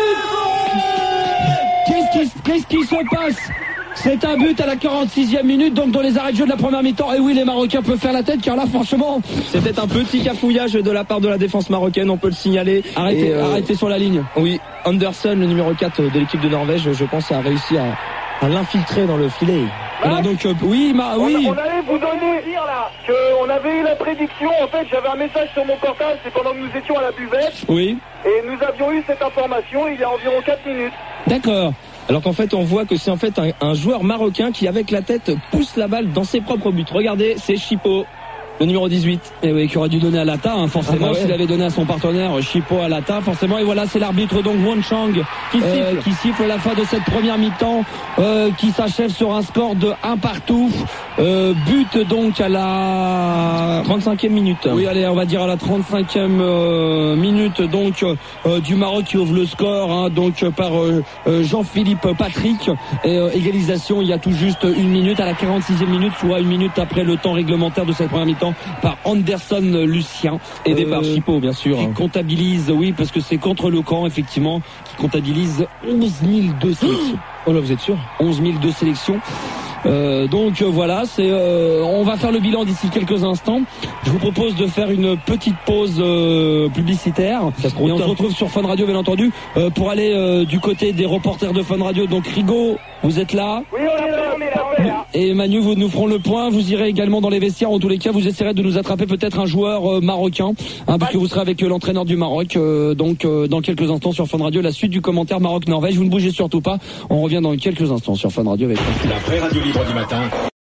Qu'est-ce qui se passe? C'est un but à la 46e minute, donc dans les arrêts de jeu de la première mi-temps. Et oui, les Marocains peuvent faire la tête, car là, franchement, c'était un petit cafouillage de la part de la défense marocaine, on peut le signaler. Arrêtez sur la ligne. Oui, Anderson, le numéro 4 de l'équipe de Norvège, je pense, a réussi à l'infiltrer dans le filet. Voilà, donc oui. On allait vous donner dire là qu'on avait eu la prédiction. En fait, j'avais un message sur mon portable, c'est pendant que nous étions à la buvette. Oui. Et nous avions eu cette information il y a environ 4 minutes. D'accord. Alors qu'en fait, on voit que c'est en fait un joueur marocain qui, avec la tête, pousse la balle dans ses propres buts. Regardez, c'est Chipo, le numéro 18. Et oui, qui aurait dû donner à Lata, forcément, s'il avait donné à son partenaire Chipo à Lata, forcément. Et voilà, c'est l'arbitre donc Wang Chang qui siffle la fin de cette première mi-temps, qui s'achève sur un score de 1-1. But donc à la 35e minute. Oui, allez, on va dire à la 35e minute donc du Maroc qui ouvre le score, donc par Jean-Philippe Patrick. Et égalisation il y a tout juste une minute à la 46e minute, soit une minute après le temps réglementaire de cette première mi-temps, par Anderson Lucien. Aidé par Chipo, bien sûr. Qui comptabilise, oui, parce que c'est contre le camp, effectivement, qui comptabilise 11 002 sélections. Oh là, vous êtes sûr? 11 002 sélections. Donc voilà, on va faire le bilan d'ici quelques instants. Je vous propose de faire une petite pause publicitaire et on se retrouve sur Fun Radio bien entendu pour aller du côté des reporters de Fun Radio. Donc Rigaud Vous êtes là? Oui, on est là. Et Manu, vous nous ferons le point. Vous irez également dans les vestiaires. En tous les cas, vous essaierez de nous attraper peut-être un joueur marocain, puisque vous serez avec l'entraîneur du Maroc. Donc, dans quelques instants sur Fun Radio, la suite du commentaire Maroc-Norvège. Vous ne bougez surtout pas. On revient dans quelques instants sur Fun Radio avec la vraie radio libre du matin.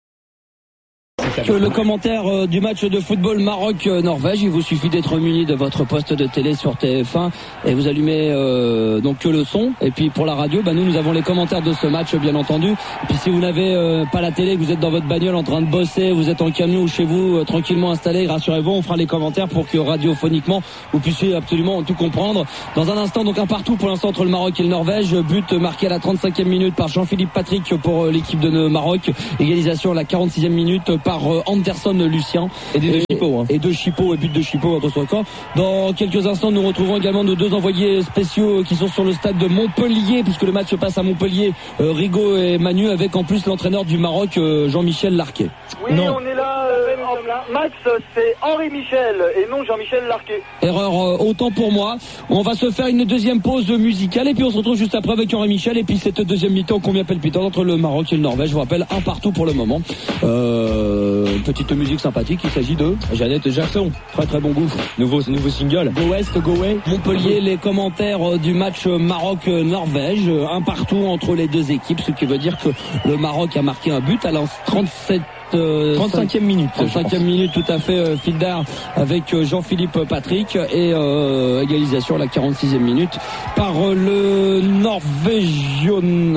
Que le commentaire du match de football Maroc-Norvège, il vous suffit d'être muni de votre poste de télé sur TF1 et vous allumez donc que le son. Et puis pour la radio, nous avons les commentaires de ce match, bien entendu. Et puis si vous n'avez pas la télé, que vous êtes dans votre bagnole en train de bosser, vous êtes en camion ou chez vous tranquillement installé, rassurez-vous, on fera les commentaires pour que radiophoniquement vous puissiez absolument tout comprendre. Dans un instant, donc un partout pour l'instant entre le Maroc et le Norvège. But marqué à la 35e minute par Jean-Philippe Patrick pour l'équipe de Maroc. Égalisation à la 46e minute par Anderson Lucien et de Chipot, et de Chipot, et but de Chipot entre son camp. Dans quelques instants, nous retrouvons également nos deux envoyés spéciaux qui sont sur le stade de Montpellier, puisque le match se passe à Montpellier, Rigaud et Manu, avec en plus l'entraîneur du Maroc, Jean-Michel Larquet. Oui, on est là. Max, c'est Henri Michel et non Jean-Michel Larquet. Erreur autant pour moi. On va se faire une deuxième pause musicale et puis on se retrouve juste après avec Henri Michel et puis cette deuxième mi-temps combien palpitante entre le Maroc et le Norvège. Je vous rappelle, un partout pour le moment. Petite musique sympathique, il s'agit de Jeannette Jackson, très très bon goût, nouveau single. Go West, Go Way. Montpellier, les commentaires du match Maroc-Norvège, un partout entre les deux équipes, ce qui veut dire que le Maroc a marqué un but à la 35e minute. 35e minute, tout à fait, Fildar avec Jean-Philippe Patrick et égalisation à la 46e minute par le Norvégien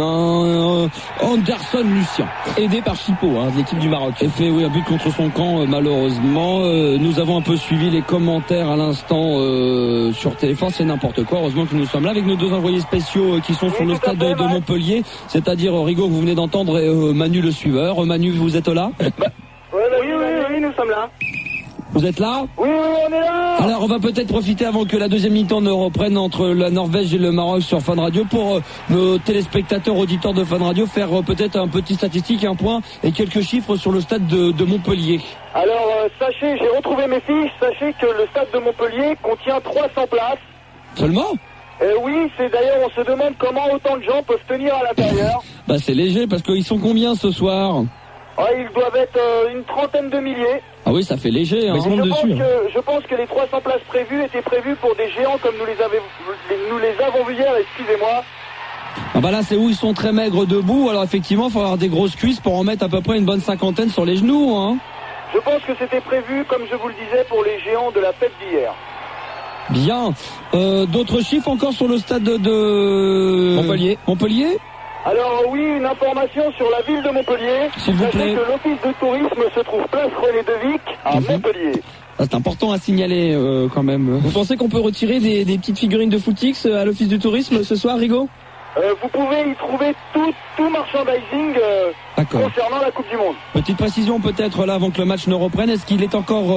Anderson Lucien, aidé par Chipot, de l'équipe du Maroc. Et fait un but contre son camp malheureusement. Nous avons un peu suivi les commentaires à l'instant sur téléphone, c'est n'importe quoi. Heureusement que nous sommes là avec nos deux envoyés spéciaux qui sont sur le stade de Montpellier, c'est-à-dire Rigaud que vous venez d'entendre et Manu le suiveur. Manu, vous êtes là? Oui, nous sommes là. Vous êtes là? Oui, on est là. Alors on va peut-être profiter avant que la deuxième mi-temps ne reprenne entre la Norvège et le Maroc sur Fun Radio pour nos téléspectateurs auditeurs de Fun Radio faire peut-être un petit statistique, un point et quelques chiffres sur le stade de Montpellier. Alors sachez, j'ai retrouvé mes fiches, sachez que le stade de Montpellier contient 300 places. Seulement? Oui, c'est d'ailleurs, on se demande comment autant de gens peuvent tenir à l'intérieur. C'est léger parce qu'ils sont combien ce soir? Ils doivent être une trentaine de milliers. Ah oui, ça fait léger. Je pense que les 300 places prévues étaient prévues pour des géants comme nous les avons vus hier, excusez-moi. Là, c'est où ils sont très maigres debout. Alors effectivement, il faut avoir des grosses cuisses pour en mettre à peu près une bonne cinquantaine sur les genoux. Je pense que c'était prévu, comme je vous le disais, pour les géants de la fête d'hier. Bien. D'autres chiffres encore sur le stade de Montpellier. Alors oui, une information sur la ville de Montpellier. S'il vous plaît. Sachez que l'office de tourisme se trouve place René de Vic à Montpellier. C'est important à signaler quand même. Vous pensez qu'on peut retirer des petites figurines de footix à l'office du tourisme ce soir, Rigaud? Vous pouvez y trouver tout merchandising concernant la Coupe du Monde. Petite précision peut-être là avant que le match ne reprenne. Est-ce qu'il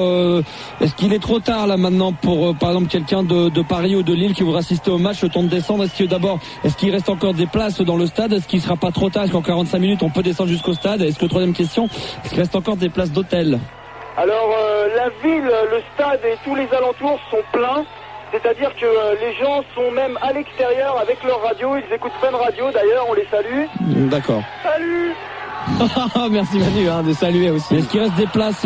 est trop tard là maintenant pour par exemple quelqu'un de Paris ou de Lille qui voudra assister au match le temps de descendre? Est-ce qu'il reste encore des places dans le stade? Est-ce qu'il ne sera pas trop tard? Est-ce qu'en 45 minutes on peut descendre jusqu'au stade? Est-ce que troisième question, est-ce qu'il reste encore des places d'hôtel? Alors la ville, le stade et tous les alentours sont pleins. C'est-à-dire que les gens sont même à l'extérieur avec leur radio. Ils écoutent Fun Radio d'ailleurs, on les salue. D'accord. Salut. Merci Manu de saluer aussi. Est-ce qu'il reste des places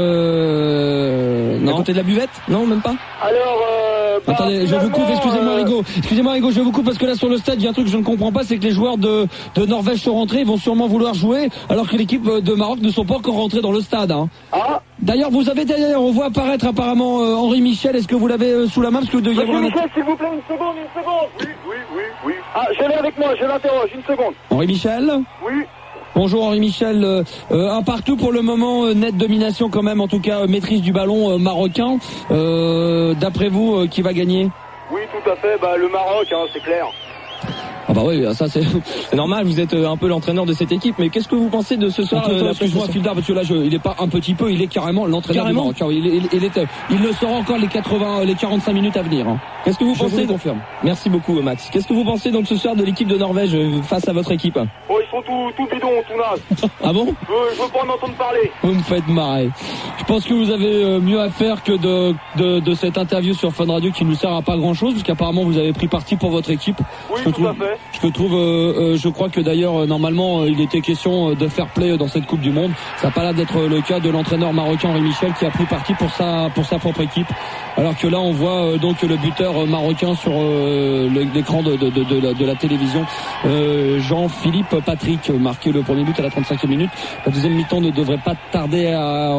à côté de la buvette? Non, même pas. Alors attendez, je vous coupe, excusez-moi Rigaud, je vous coupe parce que là sur le stade il y a un truc que je ne comprends pas, c'est que les joueurs de Norvège sont rentrés, ils vont sûrement vouloir jouer alors que l'équipe de Maroc ne sont pas encore rentrés dans le stade. D'ailleurs vous avez derrière, on voit apparaître apparemment Henri Michel, est-ce que vous l'avez sous la main parce que vous deviez avoir Michel, s'il vous plaît, une seconde. Oui. Je l'ai avec moi, je l'interroge, une seconde. Henri Michel? Oui. Bonjour Henri Michel, un partout pour le moment, nette domination quand même, en tout cas maîtrise du ballon marocain. D'après vous, qui va gagner? Oui, tout à fait, le Maroc, c'est clair. Oui, ça c'est normal, vous êtes un peu l'entraîneur de cette équipe, mais qu'est-ce que vous pensez de ce soir? Excuse-moi Fildar, parce que là il est pas un petit peu, il est carrément l'entraîneur du Maroc. Il le sera encore les 45 minutes à venir. Qu'est-ce que vous pensez? Je vous le confirme. Merci beaucoup Max. Qu'est-ce que vous pensez donc ce soir de l'équipe de Norvège face à votre équipe? Ils sont tout bidons, tout nazes. Ah bon? Je veux pas en entendre parler. Vous me faites marrer. Je pense que vous avez mieux à faire que de cette interview sur Fun Radio qui nous sert à pas grand chose, puisqu'apparemment vous avez pris parti pour votre équipe. Oui, tout à fait. Je trouve, je crois que d'ailleurs normalement il était question de fair play dans cette Coupe du Monde. Ça n'a pas l'air d'être le cas de l'entraîneur marocain Henri Michel qui a pris parti pour sa propre équipe. Alors que là on voit donc le buteur marocain sur l'écran de la télévision, Jean-Philippe Patrick, marqué le premier but à la 35e minute. La deuxième mi-temps ne devrait pas tarder à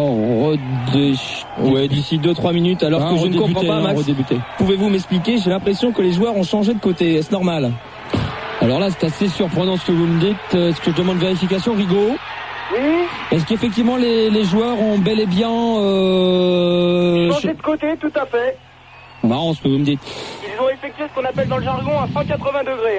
d'ici 2-3 minutes. Alors que je ne comprends pas, Max. Pouvez-vous m'expliquer? J'ai l'impression que les joueurs ont changé de côté. Est-ce normal? Alors là, c'est assez surprenant ce que vous me dites. Est-ce que je demande vérification, Rigaud? Oui. Est-ce qu'effectivement les joueurs ont bel et bien changé de côté, tout à fait. Marrant ce que vous me dites. Ils ont effectué ce qu'on appelle dans le jargon un 180 degrés.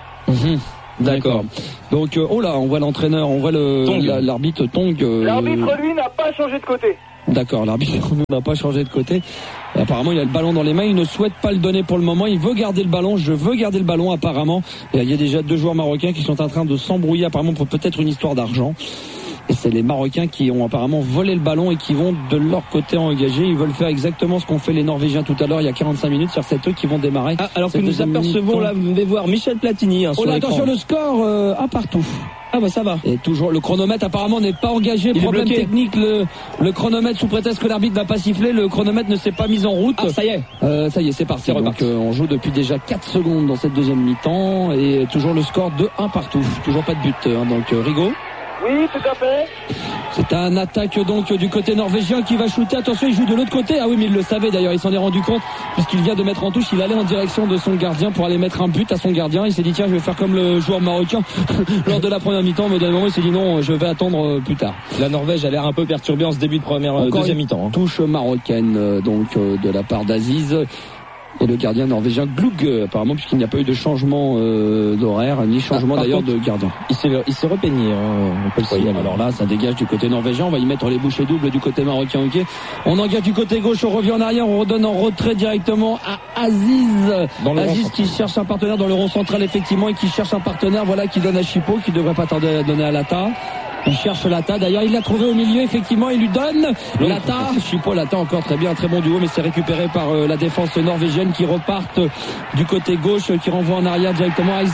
D'accord. Donc, oh là, on voit l'entraîneur, on voit l'arbitre Tong. L'arbitre, lui, n'a pas changé de côté. D'accord, l'arbitre n'a pas changé de côté. Et apparemment, il a le ballon dans les mains. Il ne souhaite pas le donner pour le moment. Il veut garder le ballon. Je veux garder le ballon, apparemment. Et il y a déjà 2 joueurs marocains qui sont en train de s'embrouiller, apparemment, pour peut-être une histoire d'argent. Et c'est les Marocains qui ont apparemment volé le ballon et qui vont de leur côté engager. Ils veulent faire exactement ce qu'ont fait les Norvégiens tout à l'heure, il y a 45 minutes. C'est eux qui vont démarrer. Alors que nous apercevons là, vous devez voir Michel Platini. Oh là, attention, le score, un partout. Ah bah ça va. Et toujours le chronomètre apparemment n'est pas engagé. Problème technique, le chronomètre, sous prétexte que l'arbitre n'a pas sifflé, le chronomètre ne s'est pas mis en route. Ah ça y est. Ça y est, c'est parti. Donc on joue depuis déjà 4 secondes dans cette deuxième mi-temps et toujours le score de 1 partout. Toujours pas de but. Donc Rigaud. Oui, tout à fait. C'est un attaque donc du côté norvégien qui va shooter. Attention, il joue de l'autre côté. Ah oui, mais il le savait d'ailleurs, il s'en est rendu compte puisqu'il vient de mettre en touche. Il allait en direction de son gardien pour aller mettre un but à son gardien. Il s'est dit tiens, je vais faire comme le joueur marocain lors de la première mi-temps. Mais d'un moment, il s'est dit non, je vais attendre plus tard. La Norvège a l'air un peu perturbée en ce début de deuxième mi-temps. Touche marocaine donc de la part d'Aziz. Et le gardien norvégien Glug, apparemment, puisqu'il n'y a pas eu de changement d'horaire, ni changement d'ailleurs de gardien. Il s'est repeigné, on peut le signaler. Alors là, ça dégage du côté norvégien. On va y mettre les bouchées doubles du côté marocain. Ok. On engage du côté gauche, on revient en arrière, on redonne en retrait directement à Aziz. Aziz qui cherche un partenaire dans le rond central, effectivement, et qui cherche un partenaire, voilà, qui donne à Chipo, qui devrait pas tarder à donner à Lata. Il cherche Lata, d'ailleurs il l'a trouvé au milieu, effectivement il lui donne Lata, Chipo, Lata encore très bien, très bon duo, mais c'est récupéré par la défense norvégienne qui repartent du côté gauche, qui renvoie en arrière directement à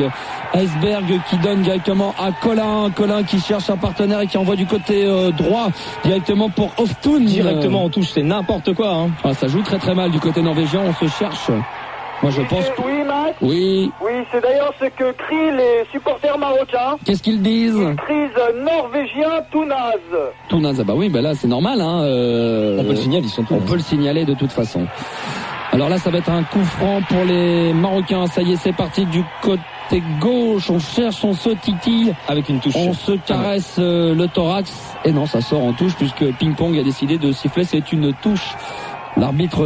Iceberg qui donne directement à Colin qui cherche un partenaire et qui envoie du côté droit directement pour Oftun. Directement en touche, c'est n'importe quoi. Ah, ça joue très très mal du côté norvégien, on se cherche. Moi je pense que... Oui, Max. Oui, c'est d'ailleurs ce que crient les supporters marocains. Qu'est-ce qu'ils disent? Ils crient norvégien Tounaz, bah oui, bah là c'est normal. On peut le signaler, on peut le signaler de toute façon. Alors là ça va être un coup franc pour les Marocains. Ça y est, c'est parti du côté gauche. On cherche, on se titille. Avec une touche. On se caresse le thorax. Et non, ça sort en touche puisque Ping Pong a décidé de siffler. C'est une touche. L'arbitre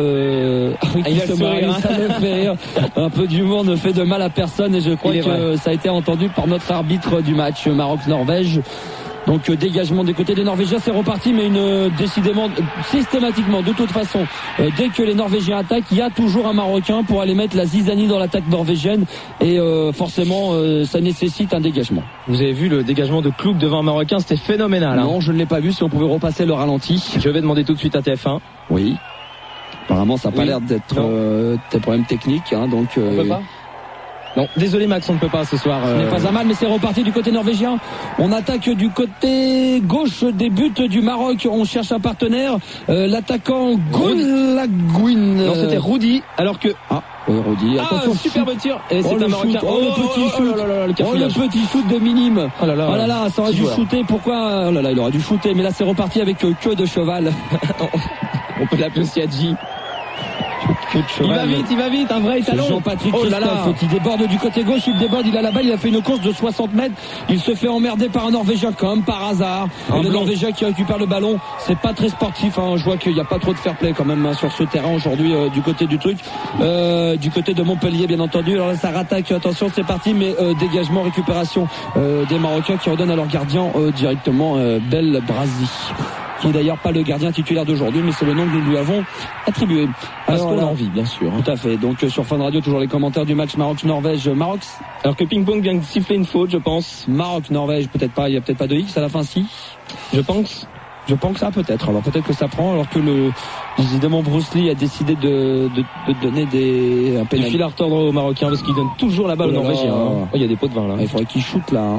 ça me fait rire. Un peu d'humour ne fait de mal à personne et je crois que ça a été entendu par notre arbitre du match Maroc-Norvège. Donc dégagement des côtés des Norvégiens, c'est reparti, mais décidément, systématiquement, de toute façon, dès que les Norvégiens attaquent, il y a toujours un Marocain pour aller mettre la zizanie dans l'attaque norvégienne et forcément, ça nécessite un dégagement. Vous avez vu le dégagement de Klug devant un Marocain, c'était phénoménal. Non, je ne l'ai pas vu, si on pouvait repasser le ralenti. Je vais demander tout de suite à TF1. Oui. Apparemment, ça n'a pas l'air d'être des problèmes techniques, donc. On peut pas. Non, désolé Max, on ne peut pas ce soir. Ce n'est pas un mal, mais c'est reparti du côté norvégien. On attaque du côté gauche des buts du Maroc. On cherche un partenaire. L'attaquant Golagouin. Non, c'était Rudy, alors que... Rudy. Attention, superbe tir. Et c'est un Marocain. Le petit shoot de Minime. Oh là là, ça aurait dû shooter. Pourquoi? Oh là là, il aurait dû shooter. Mais là, c'est reparti avec queue de cheval. On peut l'appeler aussi Adji. Il va vite, un vrai talon. Jean-Patrick Christophe qui déborde du côté gauche, il a la balle, il a fait une course de 60 mètres, il se fait emmerder par un Norvégien comme par hasard. Et le Norvégien qui récupère le ballon, c'est pas très sportif, je vois qu'il n'y a pas trop de fair play quand même sur ce terrain aujourd'hui du côté du truc, du côté de Montpellier bien entendu. Alors là ça rattaque, attention c'est parti, mais dégagement, récupération des Marocains qui redonnent à leur gardien directement Bel Brazi, qui est d'ailleurs pas le gardien titulaire d'aujourd'hui, mais c'est le nom que nous lui avons attribué. Parce qu'on a envie, bien sûr. Tout à fait. Donc sur Fun Radio, toujours les commentaires du match Maroc-Norvège. Maroc. Alors que Ping Pong vient de siffler une faute, je pense. Maroc-Norvège, peut-être pas. Il y a peut-être pas de X à la fin, si. Je pense. Je pense que ça peut-être. Alors peut-être que ça prend, alors que évidemment Bruce Lee a décidé de donner un Il file à retordre aux Marocains parce qu'il donne toujours la balle aux Norvégiens. Il y a des pots de vin là. Il faudrait qu'il shoot là.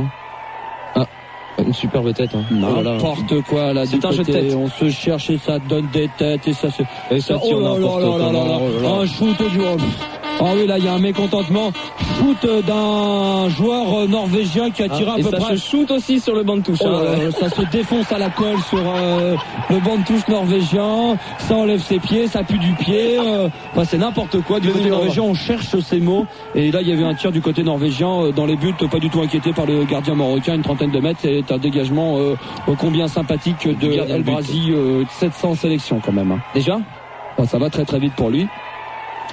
Une superbe tête. N'importe quoi là. C'est un jeu de tête. On se cherche et ça donne des têtes et ça se. tire n'importe comment. Un shoot du. Ah oui, là il y a un mécontentement. Shoot d'un joueur norvégien qui a tiré à peu près. Ça se shoot aussi sur le banc de touche. Ça se défonce à la colle sur le banc de touche norvégien. Ça enlève ses pieds, ça pue du pied. Enfin c'est n'importe quoi. Du côté norvégien, on cherche ces mots. Et là il y avait un tir du côté norvégien dans les buts, pas du tout inquiété par le gardien marocain, une trentaine de mètres. C'est un dégagement combien sympathique de El Brazi, 700 sélections quand même. Déjà ça va très très vite pour lui. Max ?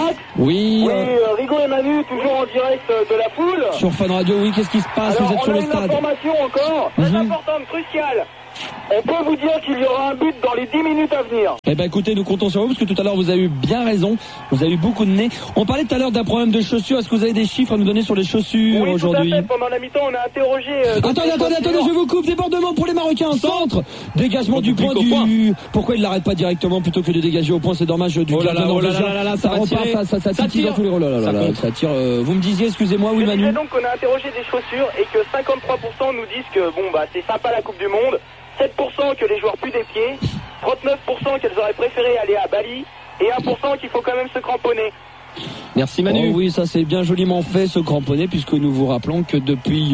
Oui. Rigo et Manu, toujours en direct de la foule. Sur Fun Radio, oui, qu'est-ce qui se passe? Alors, vous êtes sur le stade. On a une information encore, très importante, cruciale. On peut vous dire qu'il y aura un but dans les 10 minutes à venir. Eh ben écoutez, nous comptons sur vous parce que tout à l'heure vous avez eu bien raison. Vous avez eu beaucoup de nez. On parlait tout à l'heure d'un problème de chaussures. Est-ce que vous avez des chiffres à nous donner sur les chaussures aujourd'hui? Oui, tout à fait. Pendant la mi-temps, on a interrogé... Attendez, je vous coupe. Débordement pour les Marocains. Centre. Dégagement du point du... Pourquoi il l'arrête pas directement plutôt que de dégager au point? C'est dommage du gardien norvégien. Ça repart, ça tire dans tous les rôles. Ça tire. Vous me disiez, excusez-moi, oui Manu. Je disais donc qu'on a interrogé des chaussures et que 53% nous disent que c'est sympa la Coupe du Monde. 7% que les joueurs puent des pieds, 39% qu'elles auraient préféré aller à Bali, et 1% qu'il faut quand même se cramponner. Merci Manu. Oui, ça c'est bien joliment fait, se cramponner, puisque nous vous rappelons que depuis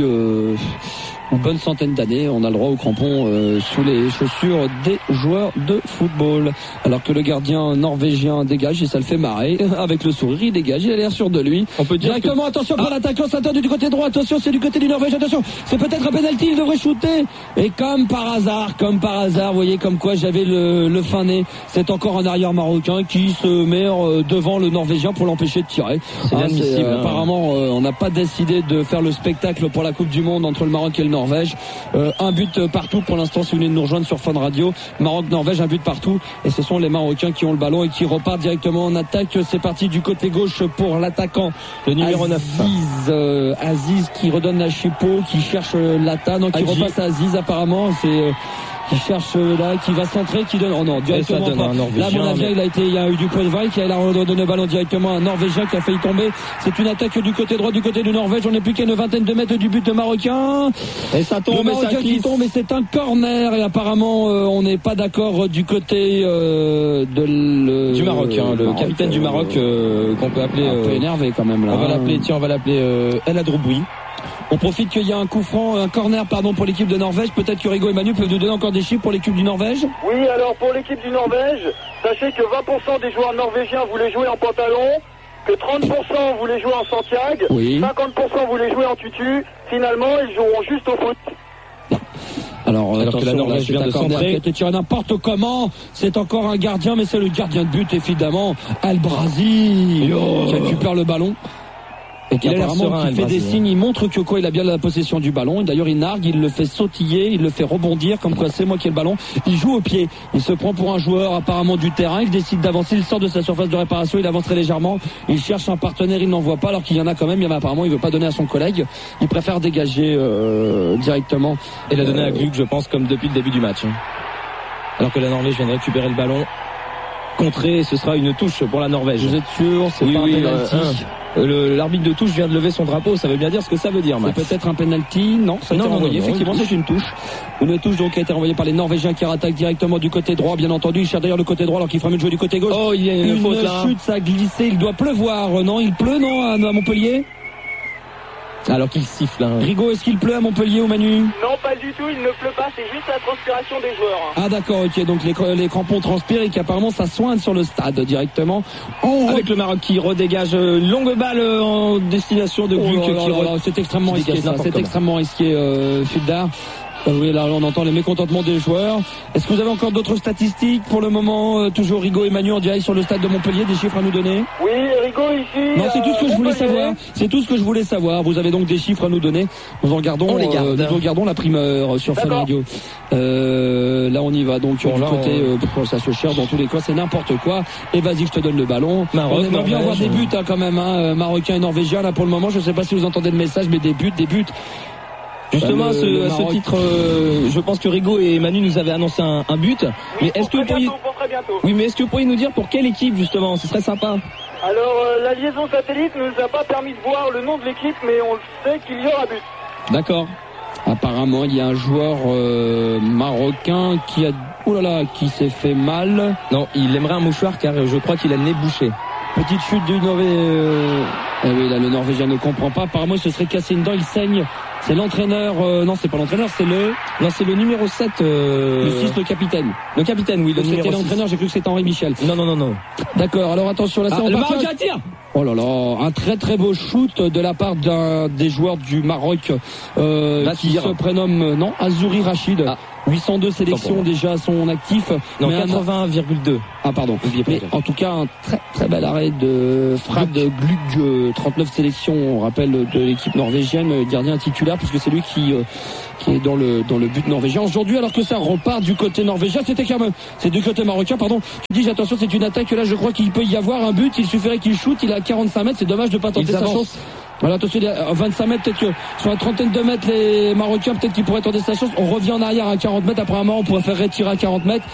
une bonne centaine d'années, on a le droit aux crampons sous les chaussures des joueurs de football. Alors que le gardien norvégien dégage et ça le fait marrer. Avec le sourire, il dégage, il a l'air sûr de lui. On peut dire directement, attention pour l'attaquant, ça tente du côté droit, attention, c'est du côté du Norvège, attention, c'est peut-être un penalty, il devrait shooter. Et comme par hasard, vous voyez comme quoi j'avais le fin nez, c'est encore un arrière marocain qui se met devant le Norvégien pour l'empêcher de tirer. C'est inadmissible. Apparemment, on n'a pas décidé de faire le spectacle pour la Coupe du Monde entre le Maroc et le Norvège. Un but partout pour l'instant si vous venez de nous rejoindre sur Fun Radio. Maroc-Norvège, un but partout. Et ce sont les Marocains qui ont le ballon et qui repartent directement en attaque. C'est parti du côté gauche pour l'attaquant. Le numéro 9. Aziz qui redonne la Chipo, qui cherche Lata. Donc il repasse à Aziz apparemment. C'est... qui cherche là, qui va centrer, qui donne, directement pas. Là, à mon avis, il y a eu du point de vague, il a redonné le ballon directement à un Norvégien qui a failli tomber. C'est une attaque du côté droit, du côté du Norvège. On n'est plus qu'à une vingtaine de mètres du but de Marocain. Et ça tombe, le Marocain qui tombe, et c'est un corner. Et apparemment, on n'est pas d'accord du côté du Maroc, le capitaine du Maroc qu'on peut appeler. Un peu énervé quand même là. On va l'appeler El Adrouboui. On profite qu'il y a un coup franc, un corner pour l'équipe de Norvège. Peut-être que Rigo et Manu peuvent nous donner encore des chiffres pour l'équipe du Norvège. Oui, alors pour l'équipe du Norvège, sachez que 20% des joueurs norvégiens voulaient jouer en pantalon, que 30% voulaient jouer en Santiago, 50% voulaient jouer en tutu. Finalement, ils joueront juste au foot. Alors que la Norvège vient de centrer, qui a été tiré n'importe comment. C'est encore un gardien, mais c'est le gardien de but évidemment, El Brazi, qui récupère le ballon. Et qui apparemment qui fait des signes, il montre que il a bien la possession du ballon. Et d'ailleurs il nargue, il le fait sautiller, il le fait rebondir, comme quoi c'est moi qui ai le ballon. Il joue au pied, il se prend pour un joueur apparemment du terrain, il décide d'avancer, il sort de sa surface de réparation, il avance très légèrement, il cherche un partenaire, il n'en voit pas, alors qu'il y en a quand même, apparemment il veut pas donner à son collègue, il préfère dégager directement. Et la donner à Gluck, je pense, comme depuis le début du match. Alors que la Norvège vient de récupérer le ballon. Contré, ce sera une touche pour la Norvège. Vous êtes sûr? C'est pas un penalty. L'arbitre de touche vient de lever son drapeau, ça veut bien dire ce que ça veut dire, Max. C'est peut-être un penalty, non, ça a été renvoyé, effectivement c'est une touche. Une touche donc qui a été renvoyée par les Norvégiens qui rattaquent directement du côté droit, bien entendu, il cherche d'ailleurs le côté droit alors qu'il ferait mieux de jouer du côté gauche. Oh, il y a une faute là. Chute, ça a glissé, il doit pleuvoir, non, il pleut, non, à Montpellier? Alors qu'il siffle. Rigo, est-ce qu'il pleut à Montpellier ou Manu? Non, pas du tout, il ne pleut pas, c'est juste la transpiration des joueurs. Ah d'accord, ok, donc les crampons transpirent et qu'apparemment ça soigne sur le stade directement. Avec le Maroc qui redégage une longue balle en destination de Gluck. C'est extrêmement risqué ça, c'est extrêmement risqué, Fildar. Oui, là on entend les mécontentements des joueurs. Est-ce que vous avez encore d'autres statistiques pour le moment? Toujours Rigo et Manu en direct sur le stade de Montpellier, des chiffres à nous donner? Oui, Rigo ici. Non, c'est tout ce que je voulais savoir. C'est tout ce que je voulais savoir. Vous avez donc des chiffres à nous donner. Nous regardons la primeur sur Fun Radio. Là on y va donc du côté ça se cherche dans tous les cas, c'est n'importe quoi. Et vas-y, je te donne le ballon. Maroc, on aimerait bien avoir des buts quand même, Marocains et Norvégiens là pour le moment. Je sais pas si vous entendez le message, mais des buts. Justement, à ce titre, je pense que Rigaud et Manu nous avaient annoncé un but. Oui, mais est-ce que vous pourriez... pour très bientôt. Oui, mais est-ce que vous pourriez nous dire pour quelle équipe justement? Ce serait sympa. Alors, la liaison satellite ne nous a pas permis de voir le nom de l'équipe, mais on sait qu'il y aura but. D'accord. Apparemment, il y a un joueur marocain qui s'est fait mal. Non, il aimerait un mouchoir car je crois qu'il a le nez bouché. Petite chute du Norvégien. Oui, là, le Norvégien ne comprend pas. Apparemment, il se serait cassé une dent, il saigne. C'est l'entraîneur. Non, c'est pas l'entraîneur, c'est le numéro 7. Le 6, le capitaine. Le capitaine, oui. C'était l'entraîneur, j'ai cru que c'était Henri Michel. Non. D'accord, alors attention, là, c'est le Maroc tire. Oh là là, un très très beau shoot de la part d'un des joueurs du Maroc qui se prénomme Azouri Rachid. 802 sélections déjà à son actif. Non, 80,2. Ah pardon. Mais en tout cas, un très très bel arrêt de Frad Glug, 39 sélections, on rappelle, de l'équipe norvégienne, gardien titulaire, puisque c'est lui qui est dans le but norvégien aujourd'hui, alors que ça repart du côté norvégien. C'est du côté marocain, pardon. Tu dis, attention, c'est une attaque, là je crois qu'il peut y avoir un but, il suffirait qu'il shoot, il est à 45 mètres, c'est dommage de pas tenter sa chance. Voilà, attention, à 25 mètres, peut-être que sur la trentaine de mètres, les Marocains, peut-être qu'ils pourraient tenter sa chance. On revient en arrière à 40 mètres, après un moment, on pourrait faire retirer à 40 mètres.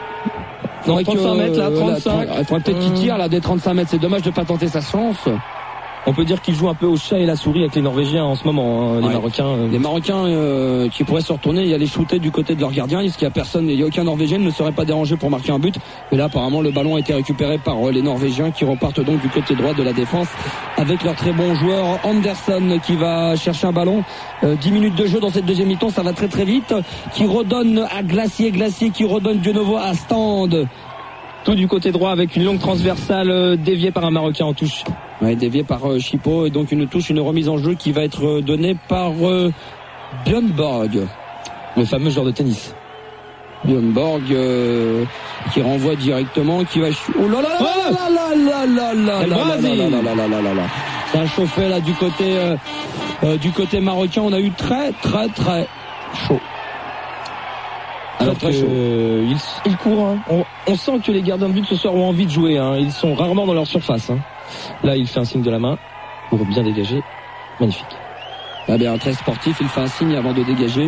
Non, 35 mètres, là, 35. Il faudrait peut-être qu'il tire, là, des 35 mètres. C'est dommage de pas tenter sa chance. On peut dire qu'ils jouent un peu au chat et la souris avec les Norvégiens en ce moment, les Marocains. Les Marocains qui pourraient se retourner et aller shooter du côté de leur gardien. Il n'y a aucun Norvégien ne serait pas dérangé pour marquer un but. Mais là, apparemment, le ballon a été récupéré par les Norvégiens qui repartent donc du côté droit de la défense avec leur très bon joueur Anderson qui va chercher un ballon. 10 minutes de jeu dans cette deuxième mi-temps, ça va très très vite. Qui redonne à Glacier qui redonne de nouveau à Stand. Tout du côté droit avec une longue transversale déviée par un Marocain en touche. Ouais, déviée par Chipo, et donc une touche, une remise en jeu qui va être donnée par Björn Borg, le fameux joueur de tennis. Björn Borg qui renvoie directement, qui va... Oh là là là. Ça a chauffé là du côté marocain, on a eu très très très chaud. Alors très chaud. Il court. Hein. On sent que les gardiens de but ce soir ont envie de jouer. Hein. Ils sont rarement dans leur surface. Hein. Là, il fait un signe de la main pour bien dégager. Magnifique. Ah bien, très sportif. Il fait un signe avant de dégager.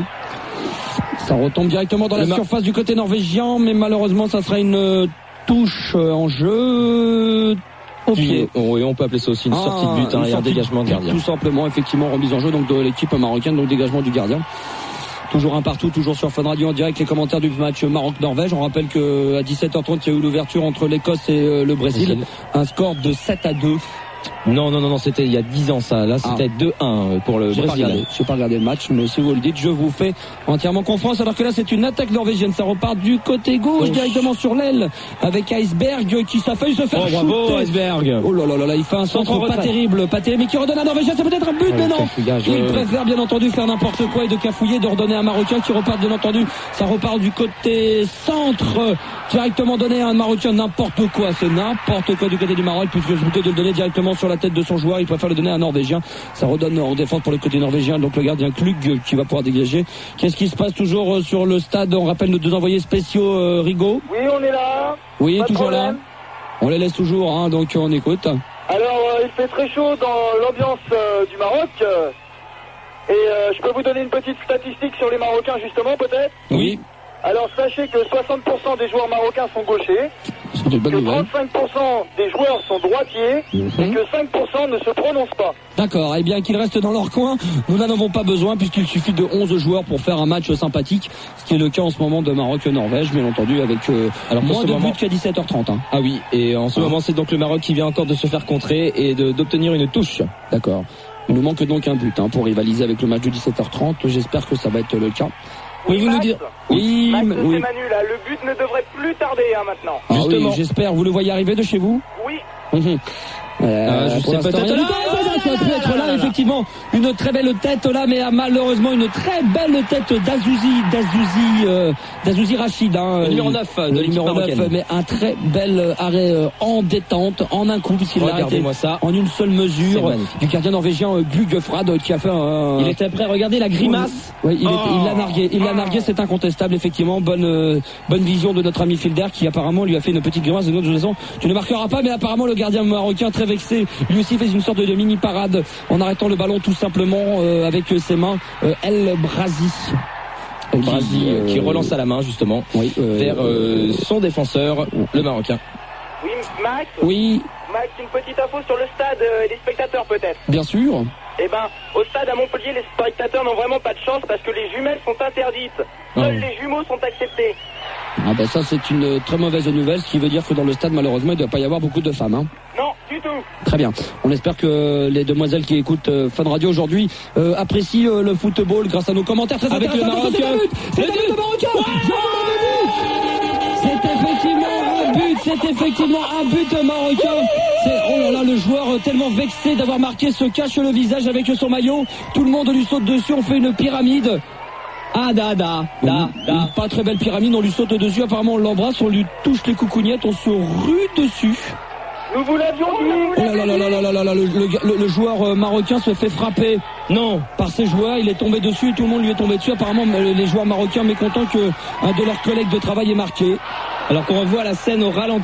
Ça retombe directement dans la surface du côté norvégien, mais malheureusement, ça sera une touche en jeu. Au pied. Oui, on peut appeler ça aussi une sortie de but, un dégagement de gardien. Tout simplement, effectivement, remise en jeu donc de l'équipe marocaine, donc dégagement du gardien. Toujours un partout, toujours sur Fun Radio en direct, les commentaires du match Maroc-Norvège. On rappelle que à 17h30, il y a eu l'ouverture entre l'Écosse et le Brésil. Un score de 7-2. Non, c'était il y a 10 ans ça. Là, c'était 2-1 pour le Brésil. Je n'ai pas regardé le match, mais si vous le dites, je vous fais entièrement confiance. Alors que là, c'est une attaque norvégienne. Ça repart du côté gauche, directement sur l'aile, avec Iceberg qui s'affaille se faire shooter. Bravo, Iceberg. Oh là, il fait un centre pas terrible, mais qui redonne à Norvégien. C'est peut-être un but, mais non. Il préfère bien entendu faire n'importe quoi et de cafouiller, de redonner à un Marocain qui repart bien entendu. Ça repart du côté centre, directement donné à un Marocain. N'importe quoi, c'est n'importe quoi du côté du Maroc, puisque plutôt de le donner directement sur la tête de son joueur, il préfère le donner à un Norvégien. Ça redonne en défense pour le côté norvégien, donc le gardien Klug qui va pouvoir dégager. Qu'est-ce qui se passe toujours sur le stade? On rappelle nos deux envoyés spéciaux, Rigaud. Oui, on est là. Oui, toujours là. On les laisse toujours, hein, donc on écoute. Alors, il fait très chaud dans l'ambiance du Maroc. Et je peux vous donner une petite statistique sur les Marocains, justement, peut-être? Oui. Alors, sachez que 60% des joueurs marocains sont gauchers, que 35% des joueurs sont droitiers, et que 5% ne se prononcent pas. D'accord, et bien qu'ils restent dans leur coin, nous n'en avons pas besoin, puisqu'il suffit de 11 joueurs pour faire un match sympathique, ce qui est le cas en ce moment de Maroc-Norvège, bien entendu, avec moins de buts qu'à 17h30. Hein. Ah oui, et en ce moment, c'est donc le Maroc qui vient encore de se faire contrer et d'obtenir une touche. D'accord. Il nous manque donc un but pour rivaliser avec le match de 17h30. J'espère que ça va être le cas. Pouvez-vous nous dire? Oui, Max, c'est Manu, là. Le but ne devrait plus tarder maintenant. Ah oui, j'espère. Vous le voyez arriver de chez vous? Oui. Je sais peut-être ça peut être là, effectivement, une très belle tête là, mais malheureusement une très belle tête d'Azouzi Rachid, le numéro 9 de l'équipe marocaine. Mais un très bel arrêt en détente, en un coup, puisqu'il l'a arrêté en une seule mesure du gardien norvégien Glugfrad qui a fait il était prêt, regardez la grimace. Oui, il l'a nargué, c'est incontestable, effectivement. Bonne vision de notre ami Filder qui apparemment lui a fait une petite grimace de notre façon. Tu ne marqueras pas, mais apparemment le gardien marocain très vexé, lui aussi fait une sorte de mini parade en arrêtant le ballon tout simplement avec ses mains. El Brazi. Qui relance à la main justement vers son défenseur, le Marocain. Oui, Max. Oui. Max, une petite info sur le stade et les spectateurs peut-être. Bien sûr. Eh ben, au stade à Montpellier, les spectateurs n'ont vraiment pas de chance parce que les jumelles sont interdites. Seuls les jumeaux sont acceptés. Ah ben ça c'est une très mauvaise nouvelle, ce qui veut dire que dans le stade malheureusement il ne doit pas y avoir beaucoup de femmes. Hein. Non, du tout. Très bien. On espère que les demoiselles qui écoutent Fun Radio aujourd'hui apprécient le football grâce à nos commentaires très avec intéressants. Le Marocain. C'est un but marocain. C'est effectivement un but marocain. Oh là là, le joueur tellement vexé d'avoir marqué se cache le visage avec son maillot. Tout le monde lui saute dessus, on fait une pyramide. Pas très belle pyramide, on lui saute dessus, apparemment on l'embrasse, on lui touche les coucougnettes, on se rue dessus. Nous vous l'avions dit. Oh là, le joueur marocain se fait frapper. Non, par ses joueurs, il est tombé dessus et tout le monde lui est tombé dessus. Apparemment, les joueurs marocains mécontents que un de leurs collègues de travail est marqué. Alors qu'on revoit la scène au ralenti.